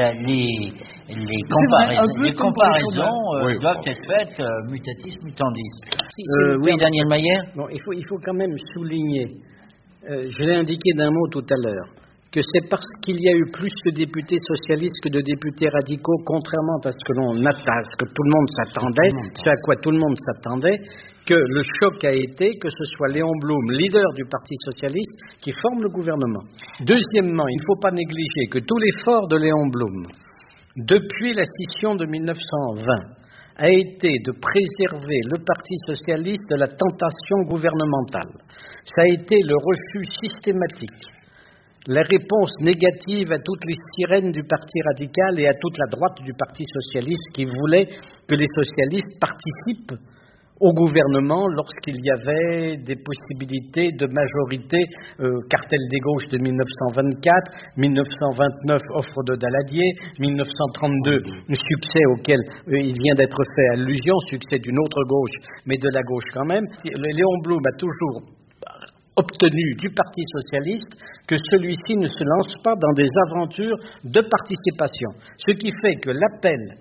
Les comparaisons doivent être faites mutatis mutandis. Oui, Daniel Mayer.
Bon, il faut quand même souligner, je l'ai indiqué d'un mot tout à l'heure, que c'est parce qu'il y a eu plus de députés socialistes que de députés radicaux, contrairement à ce que tout le monde s'attendait, ce à quoi tout le monde s'attendait, que le choc a été que ce soit Léon Blum, leader du Parti socialiste, qui forme le gouvernement. Deuxièmement, il ne faut pas négliger que tout l'effort de Léon Blum, depuis la scission de 1920, a été de préserver le Parti socialiste de la tentation gouvernementale. Ça a été le refus systématique, la réponse négative à toutes les sirènes du Parti radical et à toute la droite du Parti socialiste qui voulait que les socialistes participent au gouvernement lorsqu'il y avait des possibilités de majorité, cartel des gauches de 1924, 1929 offre de Daladier, 1932 succès auquel il vient d'être fait allusion, succès d'une autre gauche, mais de la gauche quand même. Léon Blum a toujours obtenu du Parti socialiste que celui-ci ne se lance pas dans des aventures de participation. Ce qui fait que l'appel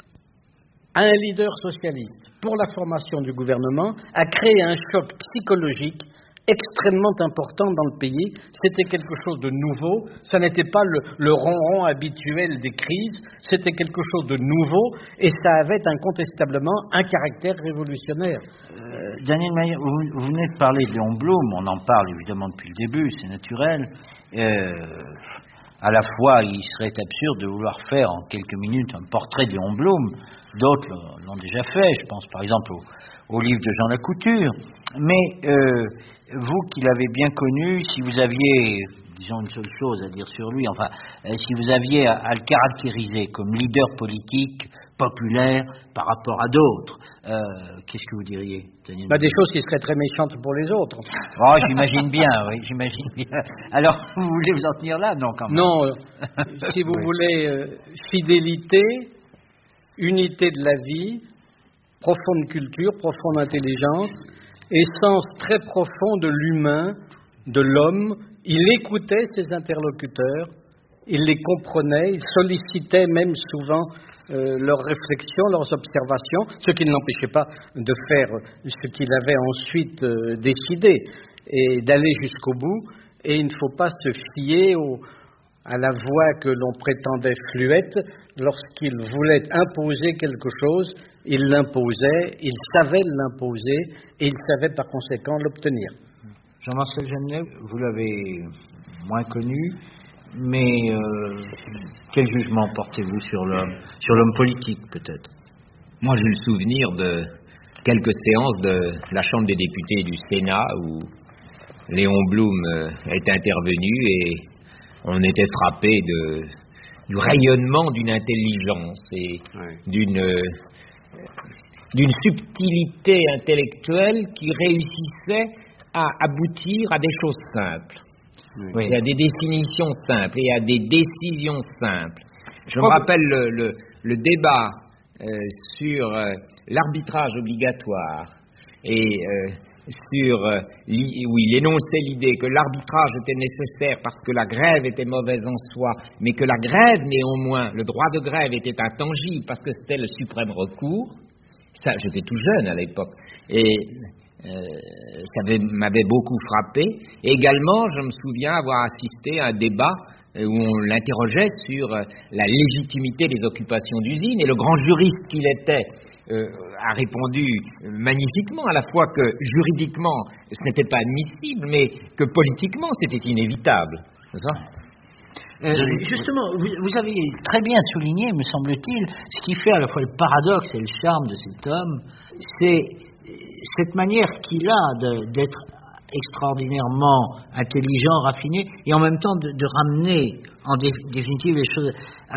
à un leader socialiste pour la formation du gouvernement a créé un choc psychologique extrêmement important dans le pays. C'était quelque chose de nouveau, ça n'était pas le ronron habituel des crises, c'était quelque chose de nouveau et ça avait incontestablement un caractère révolutionnaire.
Daniel Mayer, vous venez de parler de Léon Blum, on en parle évidemment depuis le début, c'est naturel. À la fois, il serait absurde de vouloir faire en quelques minutes un portrait de Léon Blum. D'autres l'ont déjà fait, je pense par exemple au livre de Jean Lacouture. Mais vous qui l'avez bien connu, si vous aviez, disons, une seule chose à dire sur lui, enfin, si vous aviez à le caractériser comme leader politique populaire par rapport à d'autres, qu'est-ce que vous diriez, Daniel?
Des choses qui seraient très méchantes pour les autres.
Oh, j'imagine bien, oui, j'imagine bien. Alors, vous voulez vous en tenir là? Non, quand même.
Non, si vous voulez, fidélité, unité de la vie, profonde culture, profonde intelligence, essence très profonde de l'humain, de l'homme. Il écoutait ses interlocuteurs, il les comprenait, il sollicitait même souvent leurs réflexions, leurs observations, ce qui ne l'empêchait pas de faire ce qu'il avait ensuite décidé et d'aller jusqu'au bout. Et il ne faut pas se fier à la voix que l'on prétendait fluette. Lorsqu'il voulait imposer quelque chose, il l'imposait, il savait l'imposer et il savait par conséquent l'obtenir.
Jean-Marcel Jeannet, vous l'avez moins connu, mais quel jugement portez-vous sur l'homme politique, peut-être?
Moi, j'ai le souvenir de quelques séances de la Chambre des députés du Sénat où Léon Blum est intervenu et on était frappé du rayonnement d'une intelligence et d'une subtilité intellectuelle qui réussissait à aboutir à des choses simples, et à des définitions simples et à des décisions simples. Je me rappelle le débat sur l'arbitrage obligatoire et où il énonçait l'idée que l'arbitrage était nécessaire parce que la grève était mauvaise en soi, mais que la grève, néanmoins, le droit de grève était intangible parce que c'était le suprême recours. Ça, j'étais tout jeune à l'époque, et ça m'avait beaucoup frappé. Et également, je me souviens avoir assisté à un débat où on l'interrogeait sur la légitimité des occupations d'usines, et le grand juriste qu'il était a répondu magnifiquement, à la fois que juridiquement ce n'était pas admissible, mais que politiquement c'était inévitable. C'est ça?
Justement, vous avez très bien souligné, me semble-t-il, ce qui fait à la fois le paradoxe et le charme de cet homme, c'est cette manière qu'il a d'être extraordinairement intelligent, raffiné, et en même temps de ramener en définitive les choses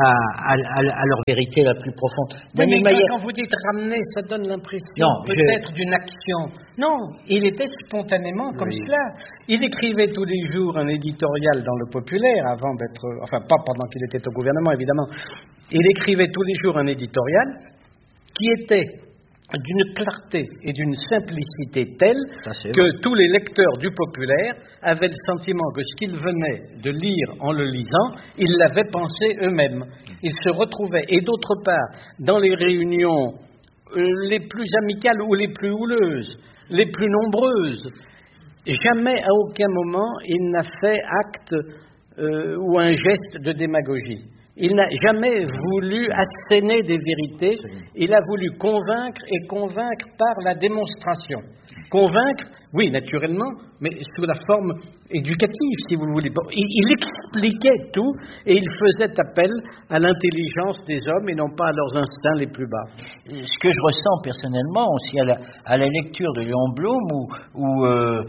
à leur vérité la plus profonde.
Mais quand vous dites ramener, ça donne l'impression peut-être d'une action. Non, il était spontanément comme cela. Il écrivait tous les jours un éditorial dans le Populaire, avant d'être... Enfin, pas pendant qu'il était au gouvernement, évidemment. Il écrivait tous les jours un éditorial qui était d'une clarté et d'une simplicité telle que tous les lecteurs du Populaire avaient le sentiment que ce qu'ils venaient de lire en le lisant, ils l'avaient pensé eux-mêmes. Ils se retrouvaient, et d'autre part, dans les réunions les plus amicales ou les plus houleuses, les plus nombreuses, jamais à aucun moment il n'a fait acte ou un geste de démagogie. Il n'a jamais voulu asséner des vérités, il a voulu convaincre et convaincre par la démonstration. Convaincre, oui, naturellement, mais sous la forme éducative, si vous le voulez. Bon, il expliquait tout et il faisait appel à l'intelligence des hommes et non pas à leurs instincts les plus bas.
Ce que je ressens personnellement aussi à la lecture de Léon Blum ou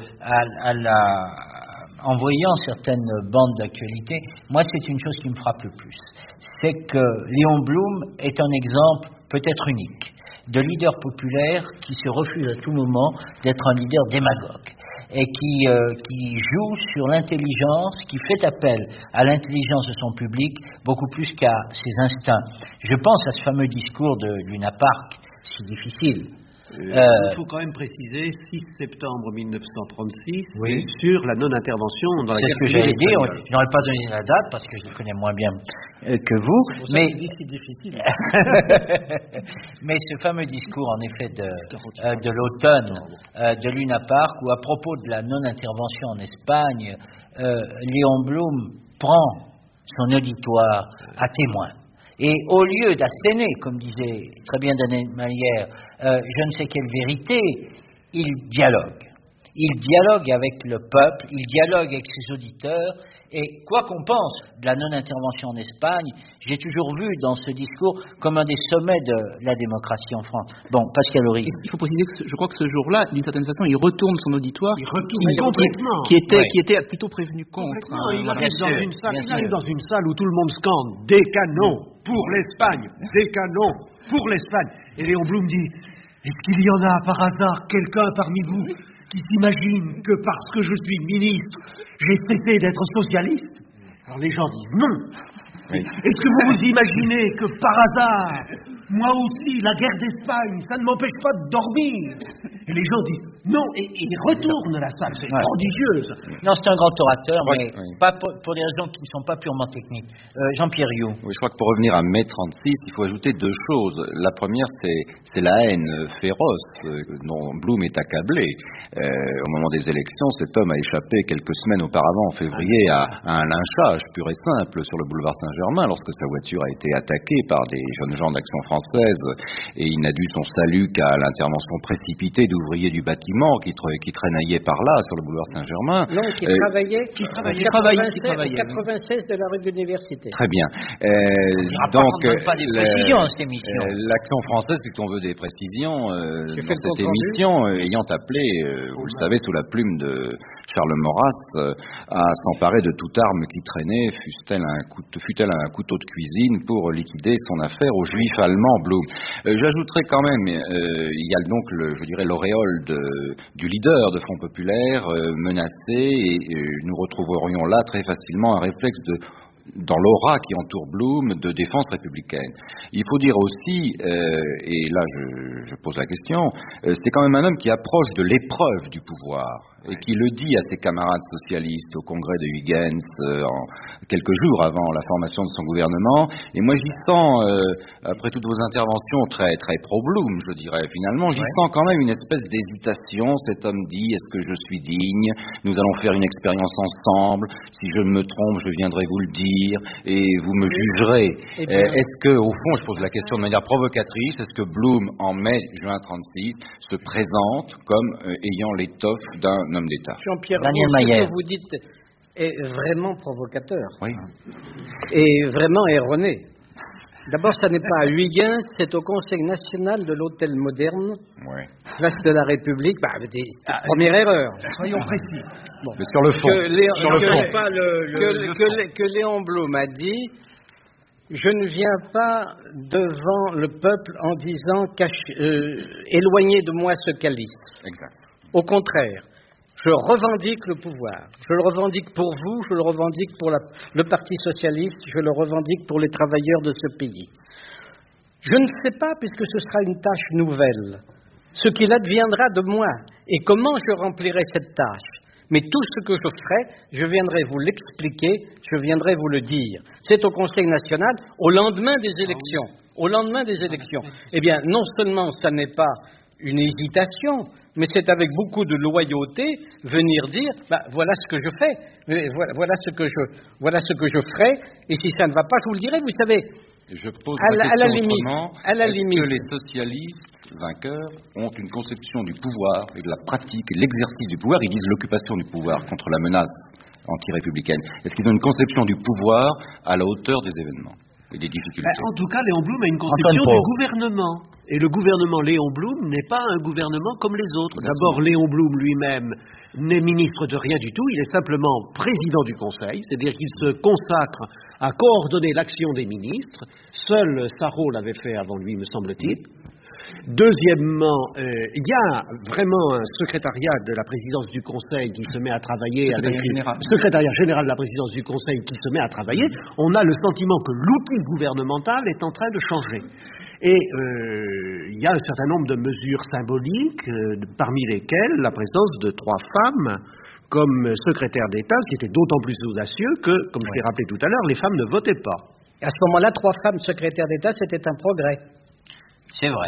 en voyant certaines bandes d'actualité, moi c'est une chose qui me frappe le plus. C'est que Léon Blum est un exemple peut-être unique de leader populaire qui se refuse à tout moment d'être un leader démagogue et qui joue sur l'intelligence, qui fait appel à l'intelligence de son public beaucoup plus qu'à ses instincts. Je pense à ce fameux discours de Luna Park, si difficile.
Il faut quand même préciser 6 septembre 1936, c'est sur la non-intervention dans la guerre civile espagnole. C'est ce que j'allais dire,
je n'aurais pas donné la date parce que je le connais moins bien que vous. Mais
c'est difficile.
Mais ce fameux discours, en effet, de l'automne de Luna Park, où à propos de la non-intervention en Espagne, Léon Blum prend son auditoire à témoin. Et au lieu d'asséner, comme disait très bien Daniel Malière, je ne sais quelle vérité, il dialogue. Il dialogue avec le peuple, il dialogue avec ses auditeurs, et quoi qu'on pense de la non-intervention en Espagne, j'ai toujours vu dans ce discours comme un des sommets de la démocratie en France. Bon, Pascal Horry.
Il faut préciser que je crois que ce jour-là, d'une certaine façon, il retourne son auditoire.
Il retourne complètement.
Qui était plutôt prévenu contre.
Il arrive dans une salle où tout le monde scande des canons pour l'Espagne, des canons pour l'Espagne. Et Léon Blum dit, est-ce qu'il y en a par hasard quelqu'un parmi vous qui s'imagine que parce que je suis ministre, j'ai cessé d'être socialiste? Alors les gens disent non. Oui. Est-ce que vous vous imaginez que par hasard, moi aussi, la guerre d'Espagne, ça ne m'empêche pas de dormir? Et les gens disent Non, et il retourne la salle, c'est prodigieuse.
Non, c'est un grand orateur, mais pas pour des raisons qui ne sont pas purement techniques. Jean-Pierre Riou.
Oui, je crois que pour revenir à mai 36, il faut ajouter deux choses. La première, c'est la haine féroce dont Blum est accablé. Au moment des élections, cet homme a échappé quelques semaines auparavant, en février, à un lynchage pur et simple sur le boulevard Saint-Germain, lorsque sa voiture a été attaquée par des jeunes gens d'Action française, et il n'a dû son salut qu'à l'intervention précipitée d'ouvriers du bâtiment qui traînaillaient par là, sur le boulevard Saint-Germain.
Non, qui travaillaient 96 de la rue de l'Université.
Très bien.
Donc, pas des précisions à cette émission.
L'Action française, puisqu'on veut des précisions, dans cette émission, ayant appelé, vous le savez, sous la plume de Charles Maurras, à s'emparer de toute arme qui traînait, fût-elle un couteau de cuisine, pour liquider son affaire aux juifs allemands Blum. J'ajouterai quand même, il y a donc, l'auréole du leader de Front Populaire menacé, et nous retrouverions là très facilement un réflexe dans l'aura qui entoure Blum, de défense républicaine. Il faut dire aussi, et là je pose la question, c'est quand même un homme qui approche de l'épreuve du pouvoir, et qui le dit à ses camarades socialistes au congrès de Huygens quelques jours avant la formation de son gouvernement. Et moi j'y sens, après toutes vos interventions très, très pro-Blum, je dirais, finalement, j'y sens quand même une espèce d'hésitation. Cet homme dit, est-ce que je suis digne? Nous allons faire une expérience ensemble. Si je me trompe, je viendrai vous le dire, et vous me jugerez. Est-ce que, au fond, je pose la question de manière provocatrice, est-ce que Blum, en mai-juin 36, se présente comme ayant l'étoffe d'un homme d'État?
Jean-Pierre, ce que vous dites est vraiment provocateur.
Oui.
Et vraiment erroné. D'abord, ça n'est pas à Huygens, c'est au Conseil national de l'Hôtel Moderne, place de la République. Première erreur.
Soyons précis.
Bon. Mais sur le fond.
Que Léon Blum a dit, je ne viens pas devant le peuple en disant éloignez de moi ce calice.
Exact.
Au contraire. Je revendique le pouvoir. Je le revendique pour vous, je le revendique pour le Parti socialiste, je le revendique pour les travailleurs de ce pays. Je ne sais pas, puisque ce sera une tâche nouvelle, ce qu'il adviendra de moi et comment je remplirai cette tâche. Mais tout ce que je ferai, je viendrai vous l'expliquer, je viendrai vous le dire. C'est au Conseil national, au lendemain des élections. Au lendemain des élections. Eh bien, non seulement ça n'est pas une hésitation, mais c'est avec beaucoup de loyauté venir dire voilà ce que je fais, voilà ce que je ferai, et si ça ne va pas, je vous le dirai. Vous savez,
je pose la question autrement. Est-ce que les socialistes vainqueurs ont une conception du pouvoir et de la pratique et de l'exercice du pouvoir? Ils disent l'occupation du pouvoir contre la menace anti-républicaine. Est-ce qu'ils ont une conception du pouvoir à la hauteur des événements et des difficultés?
En tout cas, Léon Blum a une conception du gouvernement. Et le gouvernement Léon Blum n'est pas un gouvernement comme les autres. D'abord, Léon Blum lui-même n'est ministre de rien du tout. Il est simplement président du Conseil, c'est-à-dire qu'il se consacre à coordonner l'action des ministres. Seul Sarraut l'avait fait avant lui, me semble-t-il. Deuxièmement, il y a vraiment un secrétariat de la présidence du Conseil qui se met à travailler, secrétariat général de la présidence du Conseil qui se met à travailler. On a le sentiment que l'outil gouvernemental est en train de changer. Et il y a un certain nombre de mesures symboliques, parmi lesquelles la présence de 3 femmes comme secrétaires d'État, ce qui était d'autant plus audacieux que, comme je l'ai rappelé tout à l'heure, les femmes ne votaient pas.
À ce moment-là, 3 femmes secrétaires d'État, c'était un progrès.
C'est vrai.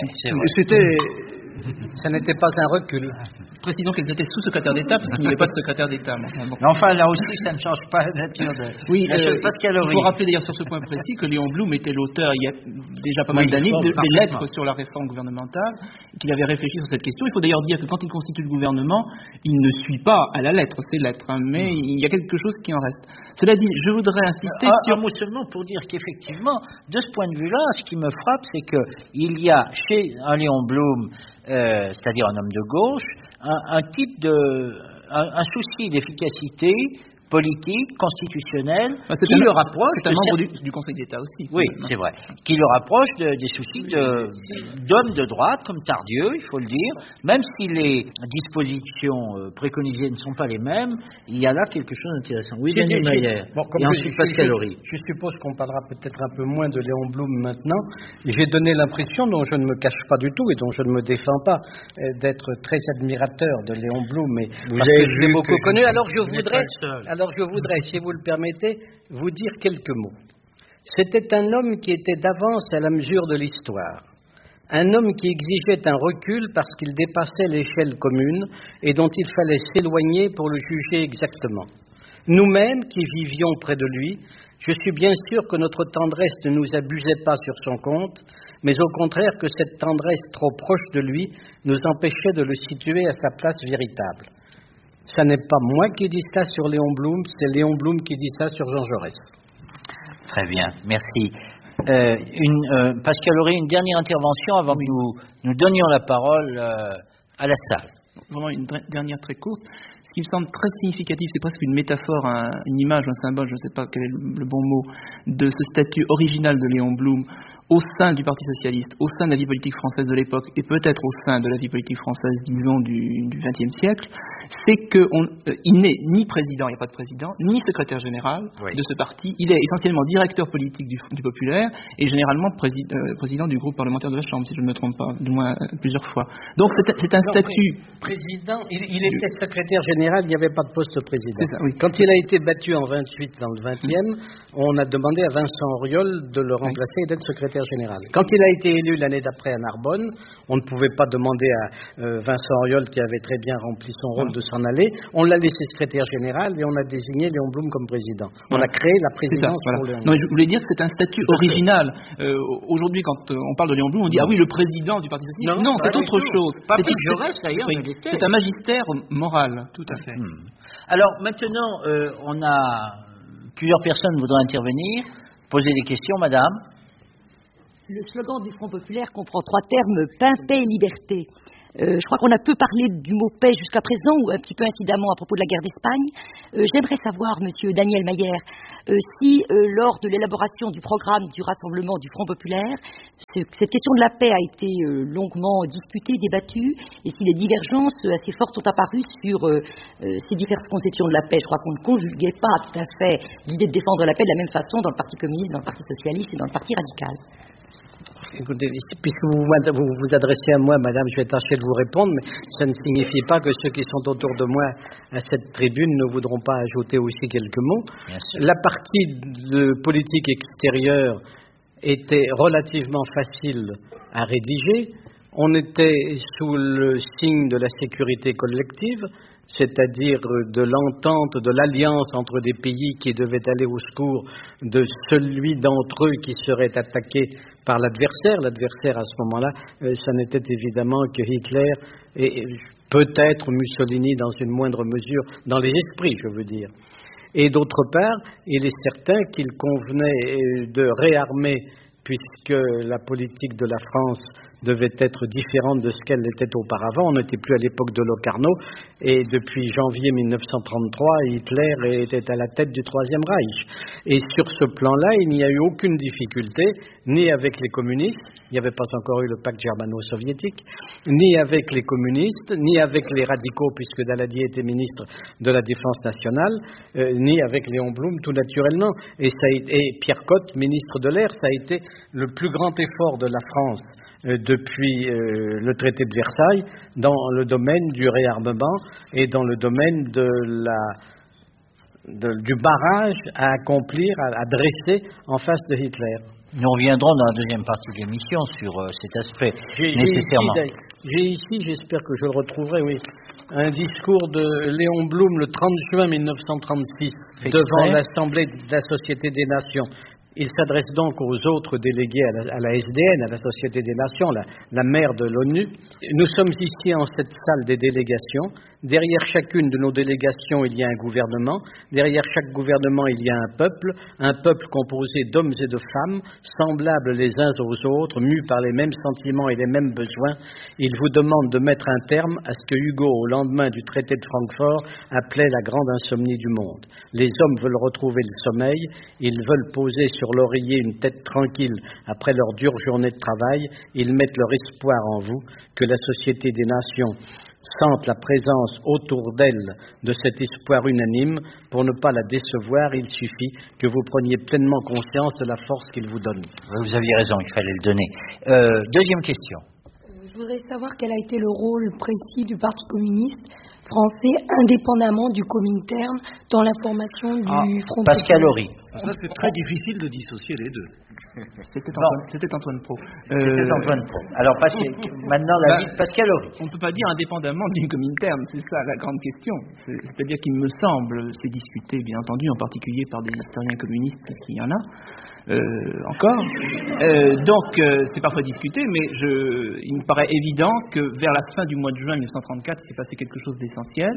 Ça n'était pas un recul.
Précisons qu'elles étaient sous-secrétaires d'État, parce qu'il n'y avait pas de secrétaire d'État.
Mais enfin, là aussi, ça ne change pas la nature de...
Oui, il faut rappeler d'ailleurs sur ce point précis que Léon Blum était l'auteur, il y a déjà pas mal d'années, des lettres sur la réforme gouvernementale, qu'il avait réfléchi sur cette question. Il faut d'ailleurs dire que quand il constitue le gouvernement, il ne suit pas à la lettre ces lettres, mais il y a quelque chose qui en reste. Cela dit, je voudrais insister sur...
Un mot seulement pour dire qu'effectivement, de ce point de vue-là, ce qui me frappe, c'est qu'il y a chez un Léon Blum, c'est-à-dire un homme de gauche, un souci d'efficacité politique, constitutionnelle, qui le rapproche...
C'est un membre du Conseil d'État aussi.
Oui, c'est vrai. Qui le rapproche des soucis d'hommes de droite, comme Tardieu, il faut le dire. Même si les dispositions préconisées ne sont pas les mêmes, il y a là quelque chose d'intéressant. Oui, Daniel Mayer. Et ensuite Pascal Horry.
Je suppose qu'on parlera peut-être un peu moins de Léon Blum maintenant. J'ai donné l'impression, dont je ne me cache pas du tout et dont je ne me défends pas, d'être très admirateur de Léon Blum, mais parce que je l'ai beaucoup connu. Alors je voudrais, si vous le permettez, vous dire quelques mots. C'était un homme qui était d'avance à la mesure de l'histoire. Un homme qui exigeait un recul parce qu'il dépassait l'échelle commune et dont il fallait s'éloigner pour le juger exactement. Nous-mêmes qui vivions près de lui, je suis bien sûr que notre tendresse ne nous abusait pas sur son compte, mais au contraire que cette tendresse trop proche de lui nous empêchait de le situer à sa place véritable. Ça n'est pas moi qui dis ça sur Léon Blum, c'est Léon Blum qui dit ça sur Jean Jaurès.
Très bien, merci. Pascal Horry, une dernière intervention avant que nous donnions la parole à la salle.
Vraiment une dernière très courte. Ce qui me semble très significatif, c'est presque une métaphore, une image, un symbole, je ne sais pas quel est le bon mot, de ce statut original de Léon Blum au sein du Parti socialiste, au sein de la vie politique française de l'époque et peut-être au sein de la vie politique française, disons, du XXe siècle, c'est qu'il n'est ni président, il n'y a pas de président, ni secrétaire général de ce parti. Il est essentiellement directeur politique du Populaire et généralement président du groupe parlementaire de la Chambre, si je ne me trompe pas, du moins plusieurs fois. Donc c'est un statut...
Président, il était secrétaire général, il n'y avait pas de poste président.
C'est ça, oui.
Quand il a été battu en 28 dans le 20e, on a demandé à Vincent Auriol de le remplacer et d'être secrétaire général. Quand il a été élu l'année d'après à Narbonne, on ne pouvait pas demander à Vincent Auriol, qui avait très bien rempli son rôle, de s'en aller. On l'a laissé secrétaire général et on a désigné Léon Blum comme président. On a créé la présidence pour Léon Blum.
Non, je voulais dire que c'est un statut original. Aujourd'hui, quand on parle de Léon Blum, on dit « Ah oui, le président du Parti socialiste ». Non, c'est autre chose. C'est un magistère moral, tout à fait.
Alors maintenant, on a plusieurs personnes voudraient intervenir, poser des questions, madame.
Le slogan du Front populaire comprend 3 termes, pain, paix et liberté. Je crois qu'on a peu parlé du mot paix jusqu'à présent, ou un petit peu incidemment à propos de la guerre d'Espagne. J'aimerais savoir, monsieur Daniel Mayer, si lors de l'élaboration du programme du rassemblement du Front populaire, cette question de la paix a été longuement discutée, débattue, et si les divergences assez fortes sont apparues sur ces diverses conceptions de la paix. Je crois qu'on ne conjuguait pas tout à fait l'idée de défendre la paix de la même façon dans le Parti communiste, dans le Parti socialiste et dans le Parti radical.
Écoutez, puisque vous vous adressez à moi, madame, je vais tâcher de vous répondre, mais ça ne signifie pas que ceux qui sont autour de moi à cette tribune ne voudront pas ajouter aussi quelques mots. La partie de politique extérieure était relativement facile à rédiger. On était sous le signe de la sécurité collective, c'est-à-dire de l'entente, de l'alliance entre des pays qui devaient aller au secours de celui d'entre eux qui serait attaqué par l'adversaire. L'adversaire, à ce moment-là, ça n'était évidemment que Hitler et peut-être Mussolini dans une moindre mesure, dans les esprits, je veux dire. Et d'autre part, il est certain qu'il convenait de réarmer, puisque la politique de la France devait être différente de ce qu'elle était auparavant. On n'était plus à l'époque de Locarno, et depuis janvier 1933, Hitler était à la tête du Troisième Reich. Et sur ce plan-là, il n'y a eu aucune difficulté, ni avec les communistes, il n'y avait pas encore eu le pacte germano-soviétique, ni avec les communistes, ni avec les radicaux, puisque Daladier était ministre de la Défense nationale, ni avec Léon Blum, tout naturellement. Et Pierre Cotte, ministre de l'Air, ça a été le plus grand effort de la France depuis le traité de Versailles dans le domaine du réarmement et dans le domaine du barrage à accomplir, à dresser en face de Hitler.
Nous reviendrons dans la deuxième partie de l'émission sur cet aspect nécessairement.
J'ai ici, j'espère que je le retrouverai, oui, un discours de Léon Blum le 30 juin 1936 devant l'Assemblée de la Société des Nations. Il s'adresse donc aux autres délégués à la SDN, à la Société des Nations, la mère de l'ONU. Nous sommes ici en cette salle des délégations, Derrière chacune de nos délégations, il y a un gouvernement. Derrière chaque gouvernement, il y a un peuple composé d'hommes et de femmes, semblables les uns aux autres, mus par les mêmes sentiments et les mêmes besoins. Il vous demande de mettre un terme à ce que Hugo, au lendemain du traité de Francfort, appelait la grande insomnie du monde. Les hommes veulent retrouver le sommeil, ils veulent poser sur l'oreiller une tête tranquille après leur dure journée de travail, ils mettent leur espoir en vous, que la Société des Nations sente la présence autour d'elle de cet espoir unanime. Pour ne pas la décevoir, il suffit que vous preniez pleinement conscience de la force qu'il vous donne.
Vous aviez raison, il fallait le donner. Deuxième question.
Je voudrais savoir quel a été le rôle précis du Parti communiste français, indépendamment du Comintern, dans la formation du Front
Pascal Horry.
Ça, c'est très difficile de dissocier les deux.
C'était Antoine Pro.
C'était Antoine Pro. Alors, maintenant, la vie de Pascal Horry.
On ne peut pas dire indépendamment du Comintern, c'est ça la grande question. C'est-à-dire qu'il me semble, c'est discuté bien entendu, en particulier par des historiens communistes, parce qu'il y en a encore. Donc, c'est parfois discuté, mais il me paraît évident que vers la fin du mois de juin 1934, il s'est passé quelque chose d'essentiel,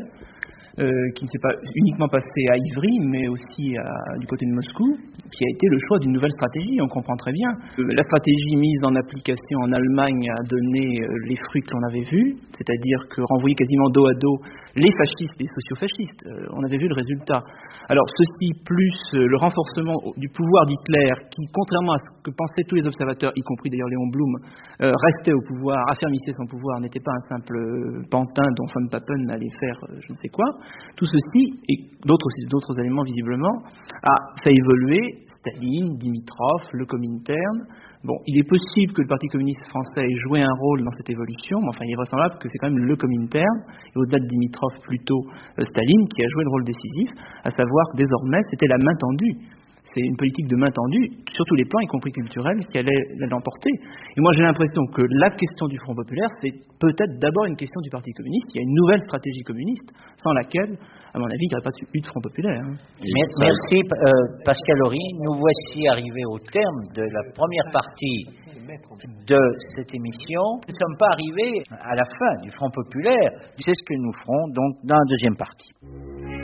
qui ne s'est pas uniquement passé à Ivry, mais aussi du côté de Moscou, qui a été le choix d'une nouvelle stratégie. On comprend très bien. La stratégie mise en application en Allemagne a donné les fruits que l'on avait vus, c'est-à-dire que renvoyer quasiment dos à dos les fascistes et les sociofascistes. On avait vu le résultat. Alors ceci, plus le renforcement du pouvoir d'Hitler, qui, contrairement à ce que pensaient tous les observateurs, y compris d'ailleurs Léon Blum, restait au pouvoir, affermissait son pouvoir, n'était pas un simple pantin dont von Papen allait faire je ne sais quoi. Tout ceci, et d'autres éléments visiblement, a fait évoluer Staline, Dimitrov, le Comintern. Bon, il est possible que le Parti communiste français ait joué un rôle dans cette évolution, mais enfin il est vraisemblable que c'est quand même le Comintern, et au-delà de Dimitrov plutôt Staline, qui a joué le rôle décisif, à savoir que désormais c'était la main tendue. C'est une politique de main tendue, sur tous les plans, y compris culturels, qui allait l'emporter. Et moi, j'ai l'impression que la question du Front populaire, c'est peut-être d'abord une question du Parti communiste. Il y a une nouvelle stratégie communiste, sans laquelle, à mon avis, il n'y aurait pas eu de Front populaire.
Merci, Pascal Horry. Nous voici arrivés au terme de la première partie de cette émission. Nous ne sommes pas arrivés à la fin du Front populaire. C'est ce que nous ferons donc dans la deuxième partie.